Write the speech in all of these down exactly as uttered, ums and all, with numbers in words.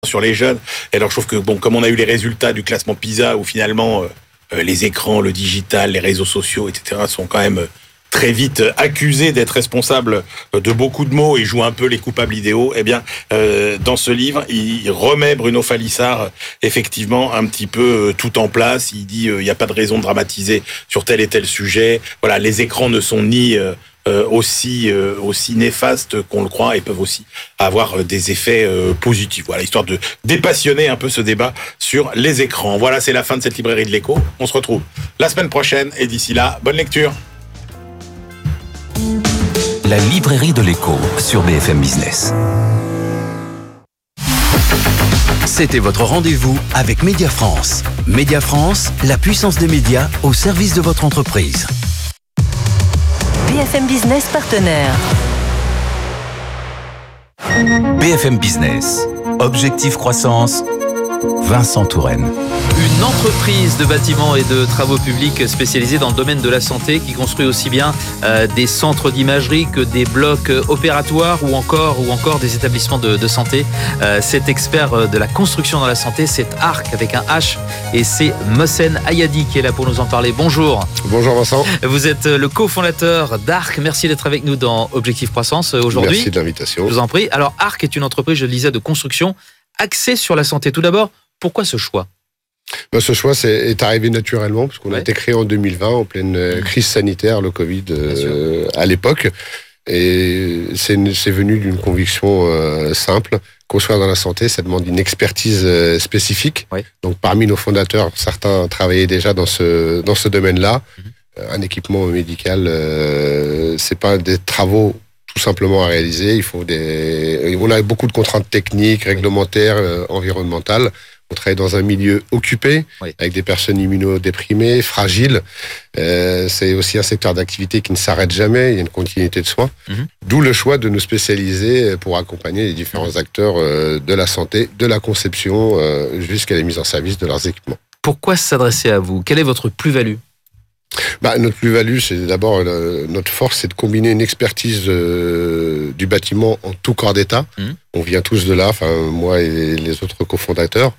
sur les jeunes. Et alors je trouve que bon, comme on a eu les résultats du classement PISA où finalement euh, les écrans, le digital, les réseaux sociaux, et cetera sont quand même très vite accusés d'être responsables de beaucoup de maux et jouent un peu les coupables idéaux. Eh bien, euh, dans ce livre, il remet Bruno Falissard effectivement un petit peu euh, tout en place. Il dit il euh, n'y a pas de raison de dramatiser sur tel et tel sujet. Voilà, les écrans ne sont ni euh, Euh, aussi euh, aussi néfastes qu'on le croit et peuvent aussi avoir euh, des effets euh, positifs. Voilà, histoire de dépassionner un peu ce débat sur les écrans. Voilà, c'est la fin de cette librairie de l'écho. On se retrouve la semaine prochaine et d'ici là, bonne lecture. La librairie de l'écho sur B F M Business. C'était votre rendez-vous avec Média France. Média France, la puissance des médias au service de votre entreprise. B F M Business partenaire. B F M Business, Objectif Croissance, Vincent Touraine. Une entreprise de bâtiments et de travaux publics spécialisée dans le domaine de la santé qui construit aussi bien euh, des centres d'imagerie que des blocs opératoires ou encore, ou encore des établissements de, de santé. Euh, cet expert de la construction dans la santé, c'est Arc avec un H et c'est Mohsen Ayadi qui est là pour nous en parler. Bonjour. Bonjour Vincent. Vous êtes le cofondateur d'Arc. Merci d'être avec nous dans Objectif Croissance aujourd'hui. Merci de l'invitation. Je vous en prie. Alors Arc est une entreprise, je le disais, de construction axée sur la santé. Tout d'abord, pourquoi ce choix ? Ben, ce choix c'est, est arrivé naturellement, parce qu'on ouais. a été créé en deux mille vingt, en pleine mmh. crise sanitaire, le Covid, euh, à l'époque. Et c'est, c'est venu d'une conviction euh, simple. Construire dans la santé, ça demande une expertise euh, spécifique. Ouais. Donc parmi nos fondateurs, certains travaillaient déjà dans ce, dans ce domaine-là. Mmh. Euh, un équipement médical, euh, c'est pas des travaux tout simplement à réaliser. Il faut des... On a beaucoup de contraintes techniques, réglementaires, euh, environnementales. On travaille dans un milieu occupé, oui. avec des personnes immunodéprimées, fragiles. Euh, c'est aussi un secteur d'activité qui ne s'arrête jamais. Il y a une continuité de soins. Mm-hmm. D'où le choix de nous spécialiser pour accompagner les différents acteurs euh, de la santé, de la conception euh, jusqu'à la mise en service de leurs équipements. Pourquoi s'adresser à vous ? Quelle est votre plus-value ? Bah, notre plus-value, c'est d'abord euh, notre force, c'est de combiner une expertise euh, du bâtiment en tout corps d'état. Mmh. On vient tous de là, enfin moi et les autres cofondateurs,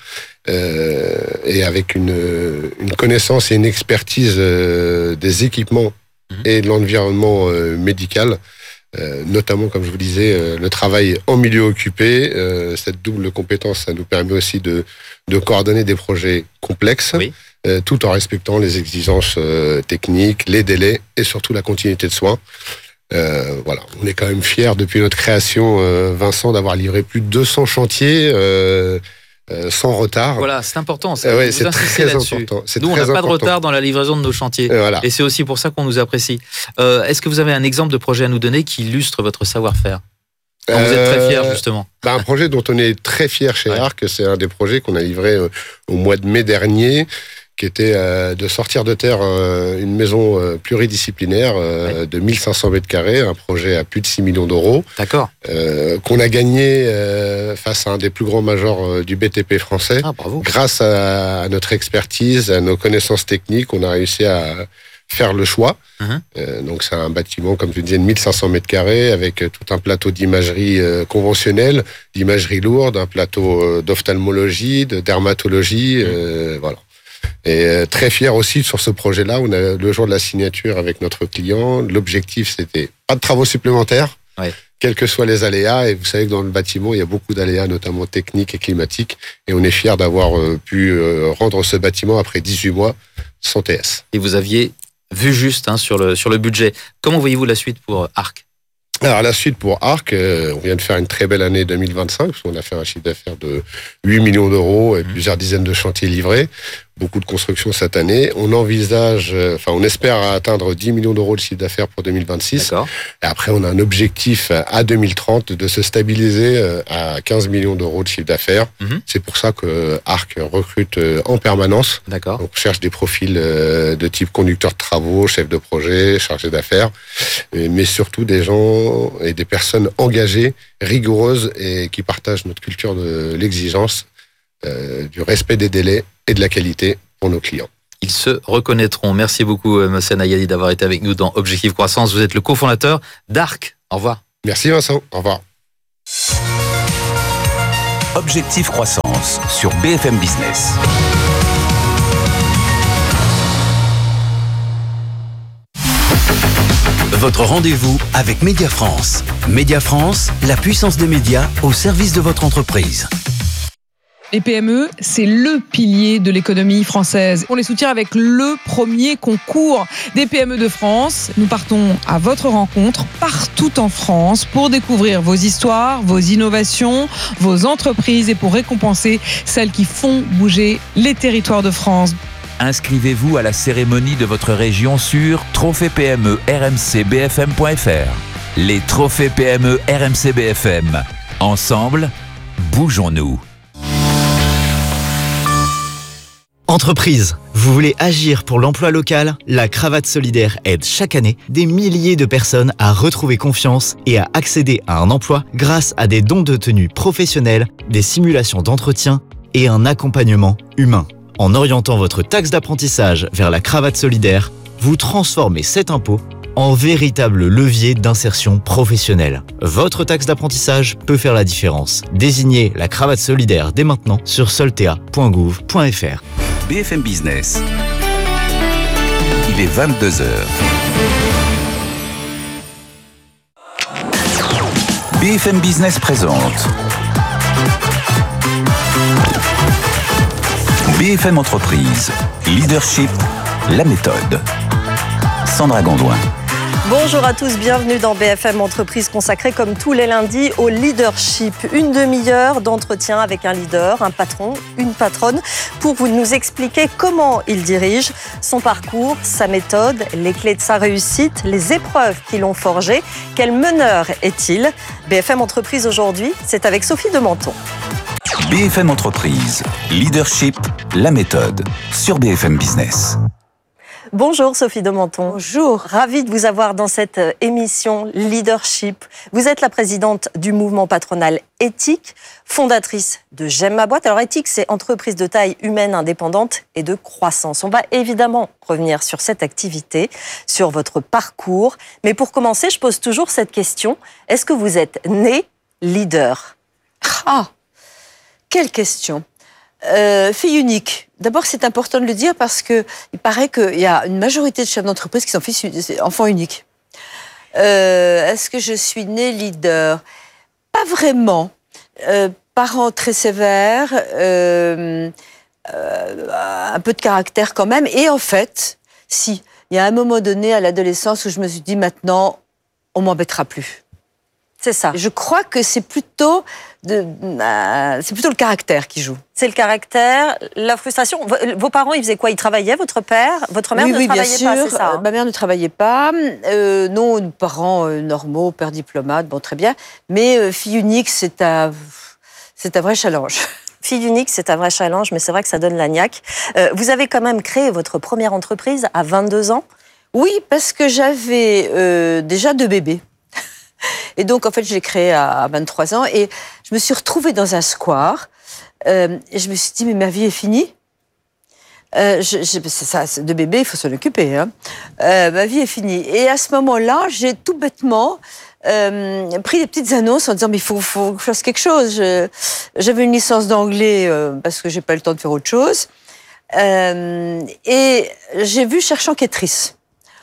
euh, et avec une, une connaissance et une expertise euh, des équipements mmh. et de l'environnement euh, médical. Euh, notamment, comme je vous disais, euh, le travail en milieu occupé. Euh, cette double compétence, ça nous permet aussi de, de coordonner des projets complexes. Oui. Euh, tout en respectant les exigences euh, techniques, les délais et surtout la continuité de soins. Euh, voilà, on est quand même fiers depuis notre création, euh, Vincent, d'avoir livré plus de deux cents chantiers euh, euh, sans retard. Voilà, c'est important. Ça, euh, ouais, c'est très là-dessus. important. C'est Nous, très on n'a pas important. de retard dans la livraison de nos chantiers. Euh, voilà. Et c'est aussi pour ça qu'on nous apprécie. Euh, est-ce que vous avez un exemple de projet à nous donner qui illustre votre savoir-faire ? Quand vous êtes très fiers, justement. Bah, un projet dont on est très fiers chez ouais. Arc, c'est un des projets qu'on a livré euh, au mois de mai dernier, qui était euh, de sortir de terre euh, une maison euh, pluridisciplinaire euh, ouais. de mille cinq cents mètres carrés, un projet à plus de six millions d'euros. D'accord. Euh, qu'on a gagné euh, face à un des plus grands majors euh, du B T P français. Ah, bravo. Grâce à, à notre expertise, à nos connaissances techniques, on a réussi à faire le choix. Uh-huh. Euh, donc c'est un bâtiment, comme je disais, de mille cinq cents mètres carrés avec tout un plateau d'imagerie euh, conventionnelle, d'imagerie lourde, un plateau euh, d'ophtalmologie, de dermatologie, uh-huh. euh, voilà. Et euh, très fier aussi sur ce projet-là. On a le jour de la signature avec notre client. L'objectif, c'était pas de travaux supplémentaires, ouais. quels que soient les aléas. Et vous savez que dans le bâtiment, il y a beaucoup d'aléas, notamment techniques et climatiques. Et on est fiers d'avoir euh, pu euh, rendre ce bâtiment après dix-huit mois sans T S. Et vous aviez vu juste hein, sur le sur le budget. Comment voyez-vous la suite pour Arc ? Alors la suite pour Arc, euh, on vient de faire une très belle année deux mille vingt-cinq, parce qu'on a fait un chiffre d'affaires de huit millions d'euros et mmh. plusieurs dizaines de chantiers livrés, beaucoup de construction cette année. On envisage, euh, enfin on espère atteindre dix millions d'euros de chiffre d'affaires pour deux mille vingt-six. D'accord. Et après on a un objectif à deux mille trente de se stabiliser euh, à quinze millions d'euros de chiffre d'affaires. Mmh. C'est pour ça que Arc recrute euh, en permanence. D'accord. Donc on cherche des profils euh, de type conducteur de travaux, chef de projet, chargé d'affaires, mais surtout des gens et des personnes engagées, rigoureuses et qui partagent notre culture de l'exigence, euh, du respect des délais et de la qualité pour nos clients. Ils se reconnaîtront. Merci beaucoup, Mohsen Ayadi, d'avoir été avec nous dans Objectif Croissance. Vous êtes le cofondateur d'Arc. Au revoir. Merci Vincent. Au revoir. Objectif Croissance sur B F M Business. Votre rendez-vous avec Média France. Média France, la puissance des médias au service de votre entreprise. Les P M E, c'est le pilier de l'économie française. On les soutient avec le premier concours des P M E de France. Nous partons à votre rencontre partout en France pour découvrir vos histoires, vos innovations, vos entreprises et pour récompenser celles qui font bouger les territoires de France. Inscrivez-vous à la cérémonie de votre région sur trophée P M E R M C B F M point F R. Les trophées P M E R M C B F M. Ensemble, bougeons-nous. Entreprise, vous voulez agir pour l'emploi local ? La Cravate Solidaire aide chaque année des milliers de personnes à retrouver confiance et à accéder à un emploi grâce à des dons de tenue professionnels, des simulations d'entretien et un accompagnement humain. En orientant votre taxe d'apprentissage vers la Cravate Solidaire, vous transformez cet impôt en véritable levier d'insertion professionnelle. Votre taxe d'apprentissage peut faire la différence. Désignez la Cravate Solidaire dès maintenant sur soltea point gouv point F R. B F M Business. Il est vingt-deux heures. B F M Business présente B F M Entreprise. Leadership, la méthode. Sandra Gondouin. Bonjour à tous, bienvenue dans B F M Entreprise consacrée comme tous les lundis au leadership. Une demi-heure d'entretien avec un leader, un patron, une patronne, pour vous nous expliquer comment il dirige, son parcours, sa méthode, les clés de sa réussite, les épreuves qui l'ont forgé. Quel meneur est-il ? B F M Entreprise aujourd'hui, c'est avec Sophie de Menton. B F M Entreprise. Leadership, la méthode. Sur B F M Business. Bonjour Sophie de Menton. Bonjour. Ravie de vous avoir dans cette émission Leadership. Vous êtes la présidente du mouvement patronal Éthique, fondatrice de J'aime ma boîte. Alors Éthique, c'est entreprise de taille humaine indépendante et de croissance. On va évidemment revenir sur cette activité, sur votre parcours. Mais pour commencer, je pose toujours cette question. Est-ce que vous êtes né leader ? Ah, quelle question. Euh, fille unique. D'abord, c'est important de le dire parce que il paraît qu'il y a une majorité de chefs d'entreprise qui sont fils, enfants uniques. Euh, est-ce que je suis née leader ? Pas vraiment. Euh, parents très sévères, euh, euh, un peu de caractère quand même. Et en fait, si, il y a un moment donné à l'adolescence où je me suis dit maintenant, on m'embêtera plus. C'est ça. Je crois que c'est plutôt, de, euh, c'est plutôt le caractère qui joue. C'est le caractère, la frustration. Vos parents, ils faisaient quoi ? Ils travaillaient, votre père ? Votre mère oui, ne oui, travaillait bien pas, sûr. c'est ça, hein ? Ma mère ne travaillait pas. Euh, non, nos parents euh, normaux, père diplomate, bon, très bien. Mais euh, fille unique, c'est un, c'est un vrai challenge. Fille unique, c'est un vrai challenge, mais c'est vrai que ça donne la niaque. Euh, vous avez quand même créé votre première entreprise à vingt-deux ans ? Oui, parce que j'avais euh, déjà deux bébés. Et donc, en fait, je l'ai créé à vingt-trois ans et je me suis retrouvée dans un square euh, et je me suis dit, mais ma vie est finie. Euh, je, je, c'est ça, c'est de bébé, il faut s'en occuper. Hein. Euh, ma vie est finie. Et à ce moment-là, j'ai tout bêtement euh, pris des petites annonces en disant, mais il faut, faut que je fasse quelque chose. Je, j'avais une licence d'anglais euh, parce que j'ai pas eu le temps de faire autre chose. Euh, et j'ai vu Cherche enquêtrice.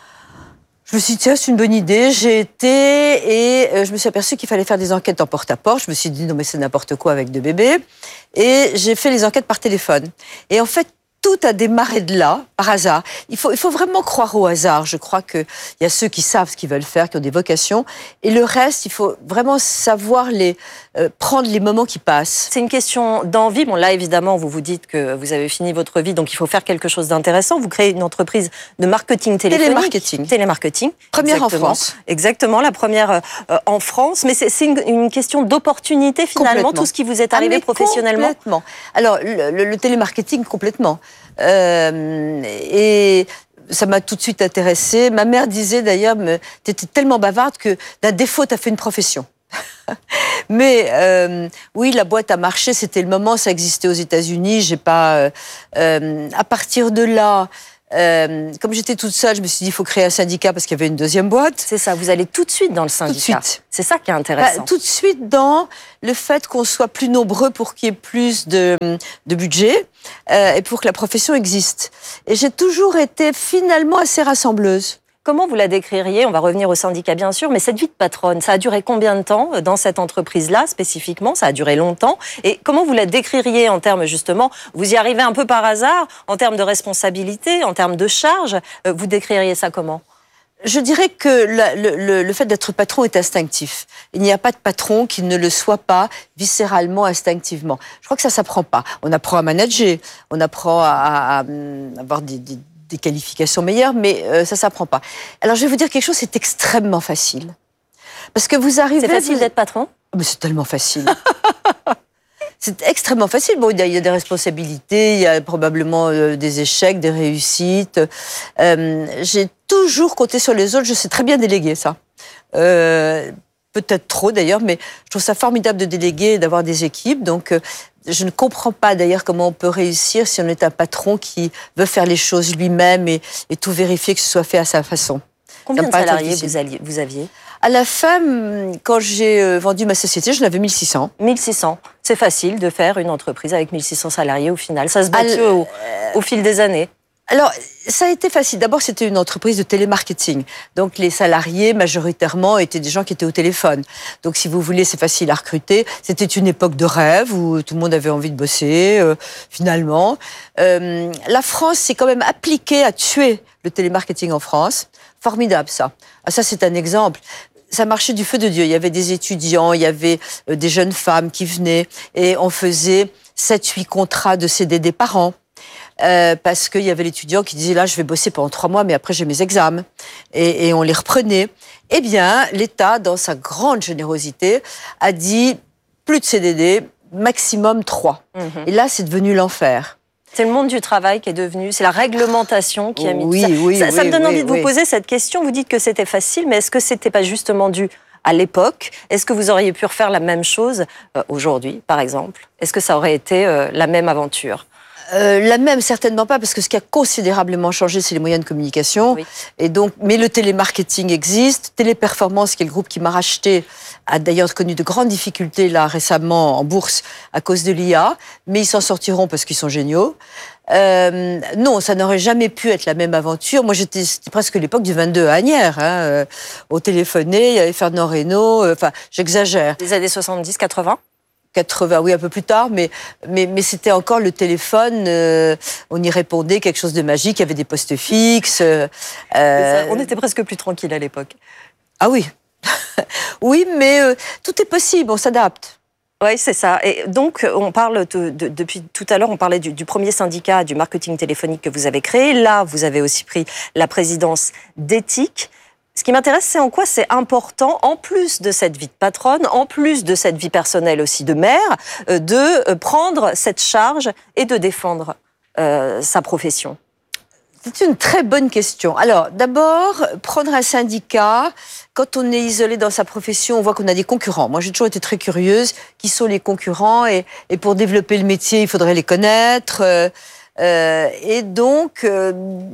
Je me suis dit, tiens, c'est une bonne idée. J'ai été et euh, je me suis aperçue qu'il fallait faire des enquêtes en porte-à-porte. Je me suis dit, non, mais c'est n'importe quoi avec deux bébés. Et j'ai fait les enquêtes par téléphone. Et en fait, tout a démarré de là, par hasard. Il faut, il faut vraiment croire au hasard. Je crois qu'il y a ceux qui savent ce qu'ils veulent faire, qui ont des vocations. Et le reste, il faut vraiment savoir les, euh, prendre les moments qui passent. C'est une question d'envie. Bon, là, évidemment, vous vous dites que vous avez fini votre vie, donc il faut faire quelque chose d'intéressant. Vous créez une entreprise de marketing téléphonique. Télémarketing. Télémarketing. Première Exactement. en France. Exactement, la première euh, en France. Mais c'est, c'est une, une question d'opportunité, finalement, tout ce qui vous est arrivé ah, professionnellement. Complètement. Alors, le, le, le télémarketing, complètement. Euh, et ça m'a tout de suite intéressée. Ma mère disait d'ailleurs, tu étais tellement bavarde que d'un défaut, tu as fait une profession. Mais euh, oui, la boîte a marché, c'était le moment, ça existait aux États-Unis. J'ai pas. Euh, euh, à partir de là, Euh, comme j'étais toute seule, je me suis dit, il faut créer un syndicat parce qu'il y avait une deuxième boîte. C'est ça, vous allez tout de suite dans le syndicat. Tout de suite. C'est ça qui est intéressant. Bah, tout de suite dans le fait qu'on soit plus nombreux pour qu'il y ait plus de, de budget euh, et pour que la profession existe. Et j'ai toujours été finalement assez rassembleuse. Comment vous la décririez? On va revenir au syndicat bien sûr, mais cette vie de patronne, ça a duré combien de temps dans cette entreprise-là spécifiquement? Ça a duré longtemps. Et comment vous la décririez en termes justement, vous y arrivez un peu par hasard, en termes de responsabilité, en termes de charge, vous décririez ça comment? Je dirais que la, le, le, le fait d'être patron est instinctif. Il n'y a pas de patron qui ne le soit pas viscéralement, instinctivement. Je crois que ça s'apprend pas. On apprend à manager, on apprend à, à, à avoir des, des des qualifications meilleures, mais euh, ça s'apprend pas. Alors je vais vous dire quelque chose, c'est extrêmement facile. Parce que vous arrivez... C'est facile vous... d'être patron? Oh, mais c'est tellement facile. C'est extrêmement facile. Bon, il y, y a des responsabilités, il y a probablement euh, des échecs, des réussites. Euh, j'ai toujours compté sur les autres, je sais très bien déléguer ça. Euh, peut-être trop d'ailleurs, mais je trouve ça formidable de déléguer et d'avoir des équipes. Donc, euh, je ne comprends pas d'ailleurs comment on peut réussir si on est un patron qui veut faire les choses lui-même et, et tout vérifier que ce soit fait à sa façon. Combien de salariés vous, alliez, vous aviez? À la fin, quand j'ai vendu ma société, je n'avais mille six cents. mille six cents. C'est facile de faire une entreprise avec mille six cents salariés au final. Ça se bâtit au, au fil des années. Alors, ça a été facile. D'abord, c'était une entreprise de télémarketing. Donc, les salariés, majoritairement, étaient des gens qui étaient au téléphone. Donc, si vous voulez, c'est facile à recruter. C'était une époque de rêve où tout le monde avait envie de bosser, euh, finalement. Euh, la France s'est quand même appliquée à tuer le télémarketing en France. Formidable, ça. Ah, ça, c'est un exemple. Ça marchait du feu de Dieu. Il y avait des étudiants, il y avait euh, des jeunes femmes qui venaient et on faisait sept huit contrats de C D D par an. Euh, parce qu'il y avait l'étudiant qui disait là je vais bosser pendant trois mois mais après j'ai mes examens et, et on les reprenait. Eh bien l'État dans sa grande générosité a dit plus de C D D, maximum trois. Mmh. Et là c'est devenu l'enfer. C'est le monde du travail qui est devenu, c'est la réglementation qui a mis oui, tout ça. Oui, ça, oui, ça me donne oui, envie de oui. vous poser cette question. Vous dites que c'était facile, mais est-ce que c'était pas justement dû à l'époque? Est-ce que vous auriez pu refaire la même chose euh, aujourd'hui, par exemple? Est-ce que ça aurait été euh, la même aventure? Euh, la même, certainement pas, parce que ce qui a considérablement changé, c'est les moyens de communication. Oui. Et donc, mais le télémarketing existe. Téléperformance, qui est le groupe qui m'a racheté, a d'ailleurs connu de grandes difficultés là récemment en bourse à cause de l'I A, mais ils s'en sortiront parce qu'ils sont géniaux. Euh, non, ça n'aurait jamais pu être la même aventure. Moi, j'étais, c'était presque l'époque du vingt-deux à Asnières. Hein, euh, au téléphoné, il y avait Fernand Reynaud. Enfin, euh, j'exagère. Les années soixante-dix, quatre-vingts quatre-vingts, oui, un peu plus tard, mais, mais, mais c'était encore le téléphone, euh, on y répondait, quelque chose de magique, il y avait des postes fixes. Euh, ça, on était presque plus tranquille à l'époque. Ah oui, oui, mais euh, tout est possible, on s'adapte. Oui, c'est ça. Et donc, on parle de, de, depuis tout à l'heure, on parlait du, du premier syndicat du marketing téléphonique que vous avez créé. Là, vous avez aussi pris la présidence d'Ethic. Ce qui m'intéresse, c'est en quoi c'est important, en plus de cette vie de patronne, en plus de cette vie personnelle aussi de mère, de prendre cette charge et de défendre euh, sa profession. C'est une très bonne question. Alors, d'abord, prendre un syndicat, quand on est isolé dans sa profession, on voit qu'on a des concurrents. Moi, j'ai toujours été très curieuse. Qui sont les concurrents? Et, et pour développer le métier, il faudrait les connaître. Euh, euh, et donc... Euh,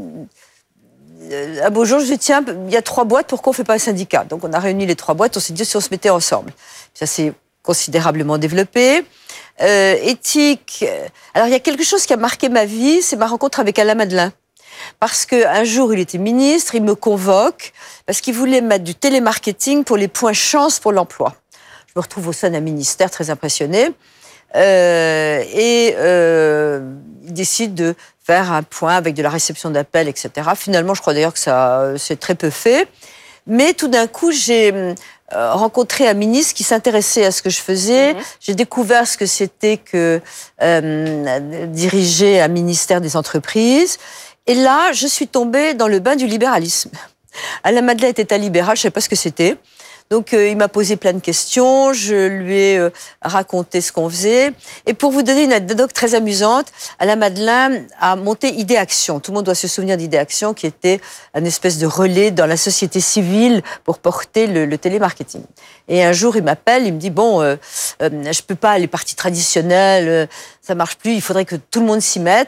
un beau jour, je dis, tiens, il y a trois boîtes, pourquoi on ne fait pas un syndicat? Donc, on a réuni les trois boîtes, on s'est dit si on se mettait ensemble. Ça s'est considérablement développé. Euh, Ethic. Alors, il y a quelque chose qui a marqué ma vie, c'est ma rencontre avec Alain Madelin. Parce qu'un jour, il était ministre, il me convoque, parce qu'il voulait mettre du télémarketing pour les points chance pour l'emploi. Je me retrouve au sein d'un ministère très impressionné. Euh, et euh, il décide de faire un point avec de la réception d'appels, et cetera. Finalement, je crois d'ailleurs que ça c'est très peu fait. Mais tout d'un coup, j'ai euh, rencontré un ministre qui s'intéressait à ce que je faisais. Mmh. J'ai découvert ce que c'était que euh, diriger un ministère des entreprises. Et là, je suis tombée dans le bain du libéralisme. Alain Madelin était un libéral, je ne savais pas ce que c'était. Donc, euh, il m'a posé plein de questions, je lui ai euh, raconté ce qu'on faisait. Et pour vous donner une anecdote très amusante, Alain Madelin a monté Idéaction. Tout le monde doit se souvenir d'Idéaction, qui était une espèce de relais dans la société civile pour porter le, le télémarketing. Et un jour, il m'appelle, il me dit, bon, euh, euh, je peux pas, les partis traditionnels, euh, ça marche plus, il faudrait que tout le monde s'y mette.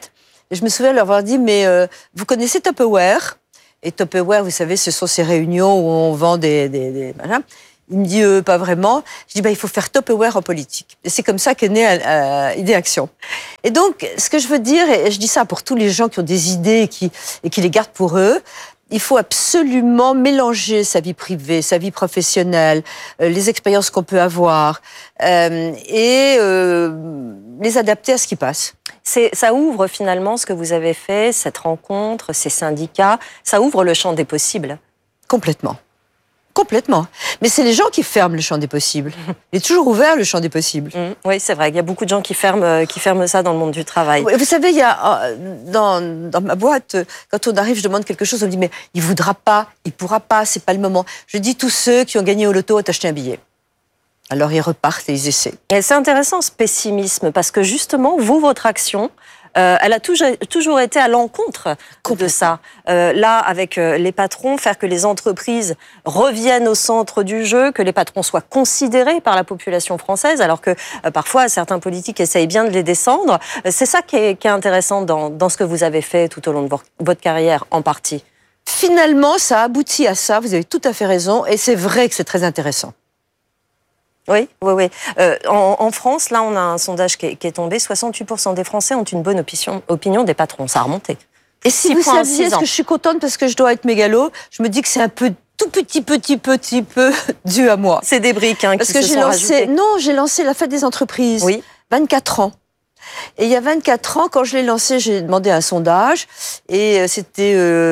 Et je me souviens leur avoir dit, mais euh, vous connaissez Tupperware? Et Tupperware, vous savez, ce sont ces réunions où on vend des... des, des voilà. Il me dit, euh, pas vraiment. Je dis, bah, il faut faire Tupperware en politique. Et c'est comme ça qu'est née euh, Idée Action. Et donc, ce que je veux dire, et je dis ça pour tous les gens qui ont des idées et qui, et qui les gardent pour eux, il faut absolument mélanger sa vie privée, sa vie professionnelle, euh, les expériences qu'on peut avoir, euh, et euh, les adapter à ce qui passe. C'est, ça ouvre finalement ce que vous avez fait, cette rencontre, ces syndicats, ça ouvre le champ des possibles. Complètement. Complètement. Mais c'est les gens qui ferment le champ des possibles. Il est toujours ouvert, le champ des possibles. Mmh, oui, c'est vrai. Il y a beaucoup de gens qui ferment, qui ferment ça dans le monde du travail. Vous savez, il y a, dans, dans ma boîte, quand on arrive, je demande quelque chose, on me dit, mais il voudra pas, il pourra pas, c'est pas le moment. Je dis, tous ceux qui ont gagné au loto ont acheté un billet. Alors ils repartent et ils essaient. Et c'est intéressant ce pessimisme, parce que justement, vous, votre action, Euh, elle a toujours, toujours été à l'encontre de ça. Euh, là, avec euh, les patrons, faire que les entreprises reviennent au centre du jeu, que les patrons soient considérés par la population française, alors que euh, parfois certains politiques essayent bien de les descendre. Euh, c'est ça qui est, qui est intéressant dans, dans ce que vous avez fait tout au long de vo- votre carrière, en partie. Finalement, ça aboutit à ça, vous avez tout à fait raison, et c'est vrai que c'est très intéressant. Oui, oui, oui. Euh, en, en France, là, on a un sondage qui est, qui est tombé. soixante-huit pour cent des Français ont une bonne opinion, opinion des patrons. Ça a remonté. Et si vous saviez, ce que je suis contente parce que je dois être mégalo, je me dis que c'est un peu, tout petit, petit, petit peu dû à moi. C'est des briques hein, parce qui que se j'ai sont lancé, rajoutées. non, j'ai lancé la fête des entreprises. Oui. vingt-quatre ans. Et il y a vingt-quatre ans, quand je l'ai lancé, j'ai demandé un sondage. Et c'était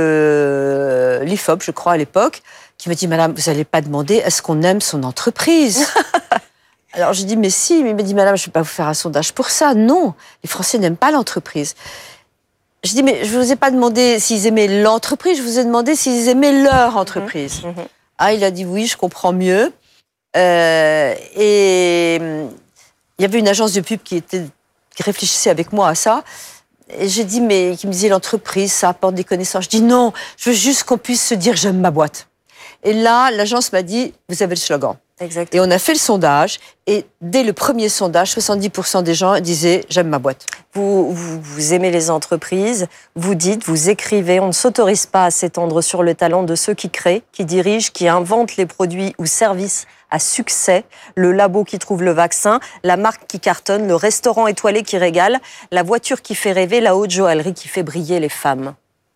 euh, l'I F O P, je crois, à l'époque, qui m'a dit, madame, vous n'allez pas demander, est-ce qu'on aime son entreprise? Alors, j'ai dit, mais si. Mais il m'a dit, madame, je ne vais pas vous faire un sondage pour ça. Non, les Français n'aiment pas l'entreprise. Je dis, mais je ne vous ai pas demandé s'ils aimaient l'entreprise, je vous ai demandé s'ils aimaient leur entreprise. Mmh, mmh. Ah, il a dit, oui, je comprends mieux. Euh, et il y avait une agence de pub qui, était, qui réfléchissait avec moi à ça. Et j'ai dit, mais qui me disait, l'entreprise, ça apporte des connaissances. Je dis, non, je veux juste qu'on puisse se dire, j'aime ma boîte. Et là, l'agence m'a dit, vous avez le slogan. Exactement. Et on a fait le sondage, et dès le premier sondage, soixante-dix pour cent des gens disaient « j'aime ma boîte ». Vous, vous, vous aimez les entreprises, vous dites, vous écrivez, on ne s'autorise pas à s'étendre sur le talent de ceux qui créent, qui dirigent, qui inventent les produits ou services à succès, le labo qui trouve le vaccin, la marque qui cartonne, le restaurant étoilé qui régale, la voiture qui fait rêver, la haute joaillerie qui fait briller les femmes.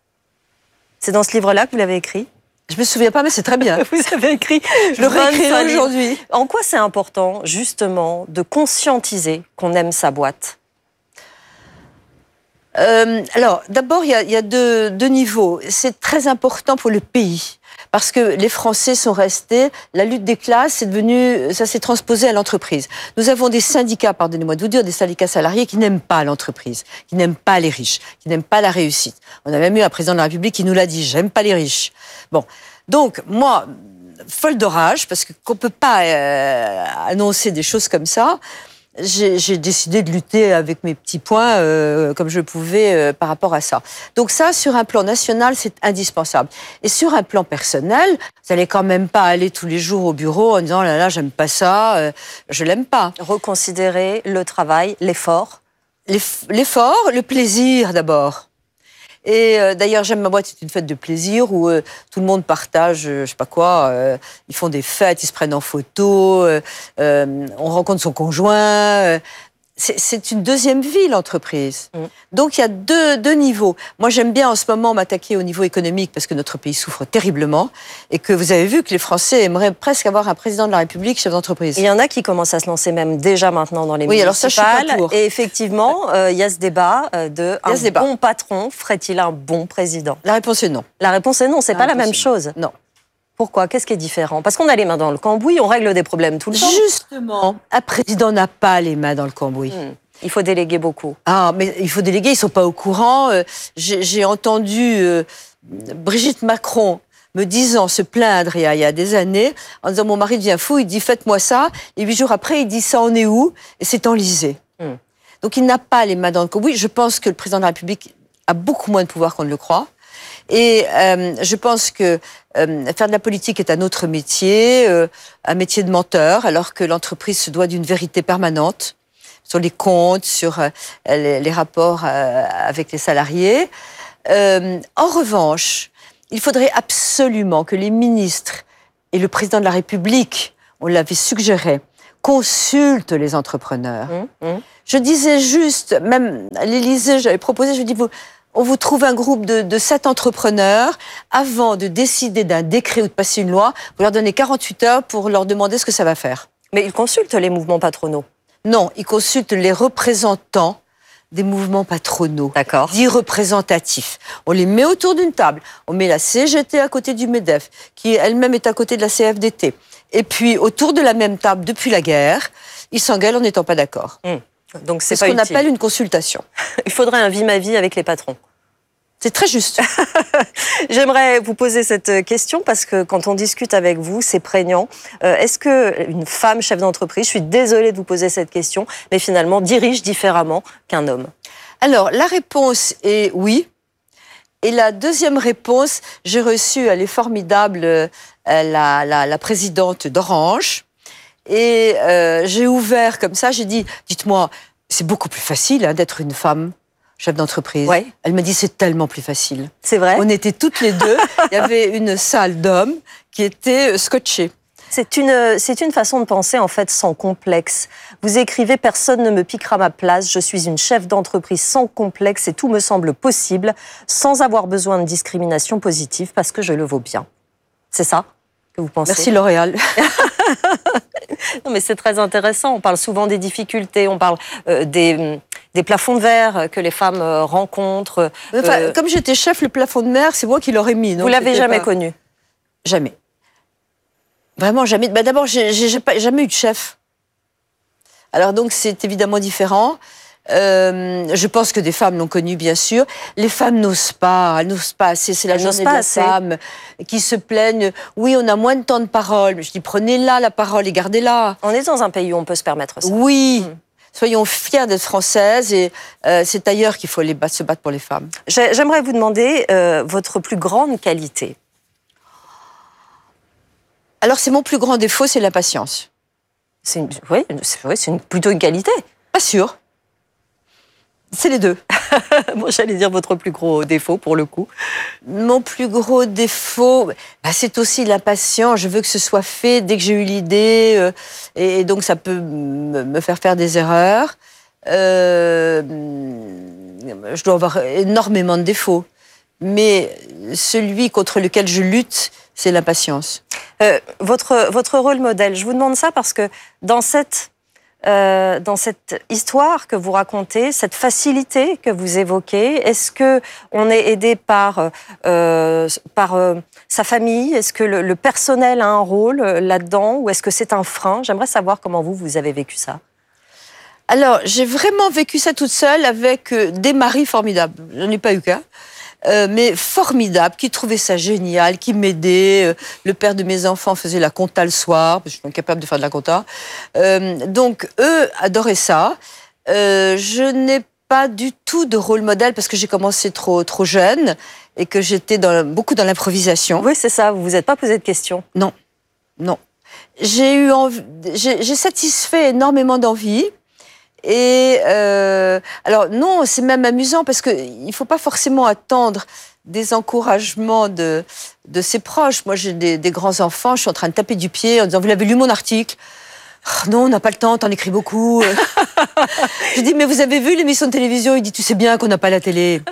C'est dans ce livre-là que vous l'avez écrit ? Je me souviens pas, mais c'est très bien. Vous avez écrit. Je le réécrirai aujourd'hui. En quoi c'est important, justement, de conscientiser qu'on aime sa boîte ? euh, Alors, d'abord, il y a, y a deux, deux niveaux. C'est très important pour le pays. Parce que les Français sont restés, la lutte des classes, c'est devenu, ça s'est transposé à l'entreprise. Nous avons des syndicats, pardonnez-moi de vous dire, des syndicats salariés qui n'aiment pas l'entreprise, qui n'aiment pas les riches, qui n'aiment pas la réussite. On a même eu un président de la République qui nous l'a dit, j'aime pas les riches. Bon. Donc, moi, folle de rage, parce qu'on peut pas euh, annoncer des choses comme ça, j'ai, j'ai décidé de lutter avec mes petits points euh, comme je pouvais euh, par rapport à ça. Donc ça, sur un plan national, c'est indispensable. Et sur un plan personnel, vous n'allez quand même pas aller tous les jours au bureau en disant « là là, j'aime pas ça, euh, je l'aime pas ». Reconsidérer le travail, l'effort. L'eff- l'effort, le plaisir d'abord. Et euh, d'ailleurs, J'aime ma boîte, c'est une fête de plaisir où euh, tout le monde partage, euh, je sais pas quoi, euh, ils font des fêtes, ils se prennent en photo, euh, euh, on rencontre son conjoint. Euh, c'est, c'est une deuxième vie, l'entreprise. Mmh. Donc, il y a deux, deux niveaux. Moi, j'aime bien en ce moment m'attaquer au niveau économique parce que notre pays souffre terriblement et que vous avez vu que les Français aimeraient presque avoir un président de la République chef d'entreprise. Il y en a qui commencent à se lancer même déjà maintenant dans les oui, municipales. Alors ça, je suis pas pour. Et effectivement, euh, il y a ce débat de un débat. bon patron ferait-il un bon président ? La réponse est non. La réponse est non, c'est la pas la même chose. Non. Pourquoi ? Qu'est-ce qui est différent ? Parce qu'on a les mains dans le cambouis, on règle des problèmes tout le temps. Justement, un président n'a pas les mains dans le cambouis. Mmh. Il faut déléguer beaucoup. Ah, mais il faut déléguer, ils sont pas au courant. Euh, j'ai, j'ai entendu euh, Brigitte Macron me disant, se plaindre il y, a, il y a des années, en disant, mon mari devient fou, il dit, faites-moi ça. Et huit jours après, il dit, ça en est où ? Et c'est enlisé. Mmh. Donc il n'a pas les mains dans le cambouis. Je pense que le président de la République a beaucoup moins de pouvoir qu'on ne le croit. Et euh, je pense que euh, faire de la politique est un autre métier, euh, un métier de menteur, alors que l'entreprise se doit d'une vérité permanente. sur les comptes, sur euh, les, les rapports euh, avec les salariés. Euh, en revanche, il faudrait absolument que les ministres et le président de la République, on l'avait suggéré, consultent les entrepreneurs. Mmh, mmh. Je disais juste, même à l'Élysée, j'avais proposé, je dis, vous, on vous trouve un groupe de, de sept entrepreneurs, avant de décider d'un décret ou de passer une loi, vous leur donnez quarante-huit heures pour leur demander ce que ça va faire. Mais ils consultent les mouvements patronaux? Non, ils consultent les représentants des mouvements patronaux, dits représentatifs. On les met autour d'une table. On met la C G T à côté du MEDEF, qui elle-même est à côté de la C F D T. Et puis, autour de la même table, depuis la guerre, ils s'engueulent en n'étant pas d'accord. Mmh. Donc c'est ce qu'on appelle une consultation. Il faudrait un vie-ma-vie avec les patrons. C'est très juste. J'aimerais vous poser cette question parce que quand on discute avec vous, c'est prégnant. Euh, est-ce qu'une femme chef d'entreprise, je suis désolée de vous poser cette question, mais finalement dirige différemment qu'un homme? Alors, la réponse est oui. Et la deuxième réponse, j'ai reçu, elle est formidable, euh, la, la, la présidente d'Orange. Et euh, j'ai ouvert comme ça, j'ai dit, dites-moi, c'est beaucoup plus facile hein, d'être une femme chef d'entreprise. Ouais. Elle m'a dit, c'est tellement plus facile. C'est vrai? On était toutes les deux. Il y avait une salle d'hommes qui était scotchée. C'est une, c'est une façon de penser, en fait, sans complexe. Vous écrivez « Personne ne me piquera ma place. Je suis une chef d'entreprise sans complexe et tout me semble possible, sans avoir besoin de discrimination positive, parce que je le vaux bien. » C'est ça que vous pensez? Merci L'Oréal. Non, mais c'est très intéressant. On parle souvent des difficultés, on parle euh, des, des plafonds de verre que les femmes euh, rencontrent. Enfin, euh... Comme j'étais chef, le plafond de verre, c'est moi qui l'aurais mis. Donc vous l'avez jamais pas... connu? Jamais. Vraiment jamais. Bah, d'abord, j'ai, j'ai jamais eu de chef. Alors donc, c'est évidemment différent. Euh, je pense que des femmes l'ont connu, bien sûr. Les femmes n'osent pas, elles n'osent pas assez. C'est la elles journée de la femme qui se plaignent. Oui, on a moins de temps de parole. Je dis, prenez-la, la parole, et gardez-la. On est dans un pays où on peut se permettre ça. Oui. Mmh. Soyons fiers d'être françaises et euh, c'est ailleurs qu'il faut les battre, se battre pour les femmes. J'aimerais vous demander euh, votre plus grande qualité. Alors, c'est mon plus grand défaut, c'est la patience. C'est une, oui, c'est oui, une, plutôt une qualité. Pas sûr. C'est les deux. Bon, j'allais dire votre plus gros défaut, pour le coup. Mon plus gros défaut, bah, c'est aussi la patience. Je veux que ce soit fait dès que j'ai eu l'idée. Euh, et, et donc, ça peut me faire faire des erreurs. Euh, je dois avoir énormément de défauts. Mais celui contre lequel je lutte, c'est la patience. Euh, votre, votre rôle modèle, je vous demande ça parce que dans cette... Euh, dans cette histoire que vous racontez, cette facilité que vous évoquez, est-ce que on est aidé par euh, par euh, sa famille? Est-ce que le, le personnel a un rôle là-dedans ou est-ce que c'est un frein? J'aimerais savoir comment vous vous avez vécu ça. Alors, j'ai vraiment vécu ça toute seule avec euh, des maris formidables. Je n'en ai pas eu qu'un. Euh, mais formidable, qui trouvait ça génial, qui m'aidait. Euh, le père de mes enfants faisait la compta le soir, parce que je suis incapable de faire de la compta. Euh, donc, eux adoraient ça. Euh, je n'ai pas du tout de rôle modèle parce que j'ai commencé trop, trop jeune et que j'étais dans, beaucoup dans l'improvisation. Oui, c'est ça. Vous vous êtes pas posé de questions? Non, non. J'ai eu envie, j'ai, j'ai satisfait énormément d'envie. Et euh, alors non, c'est même amusant parce que il faut pas forcément attendre des encouragements de de ses proches. Moi, j'ai des, des grands enfants, je suis en train de taper du pied en disant vous l'avez lu mon article? Oh, non, on n'a pas le temps, t'en écris beaucoup. Je dis mais vous avez vu l'émission de télévision? Il dit tu sais bien qu'on n'a pas la télé.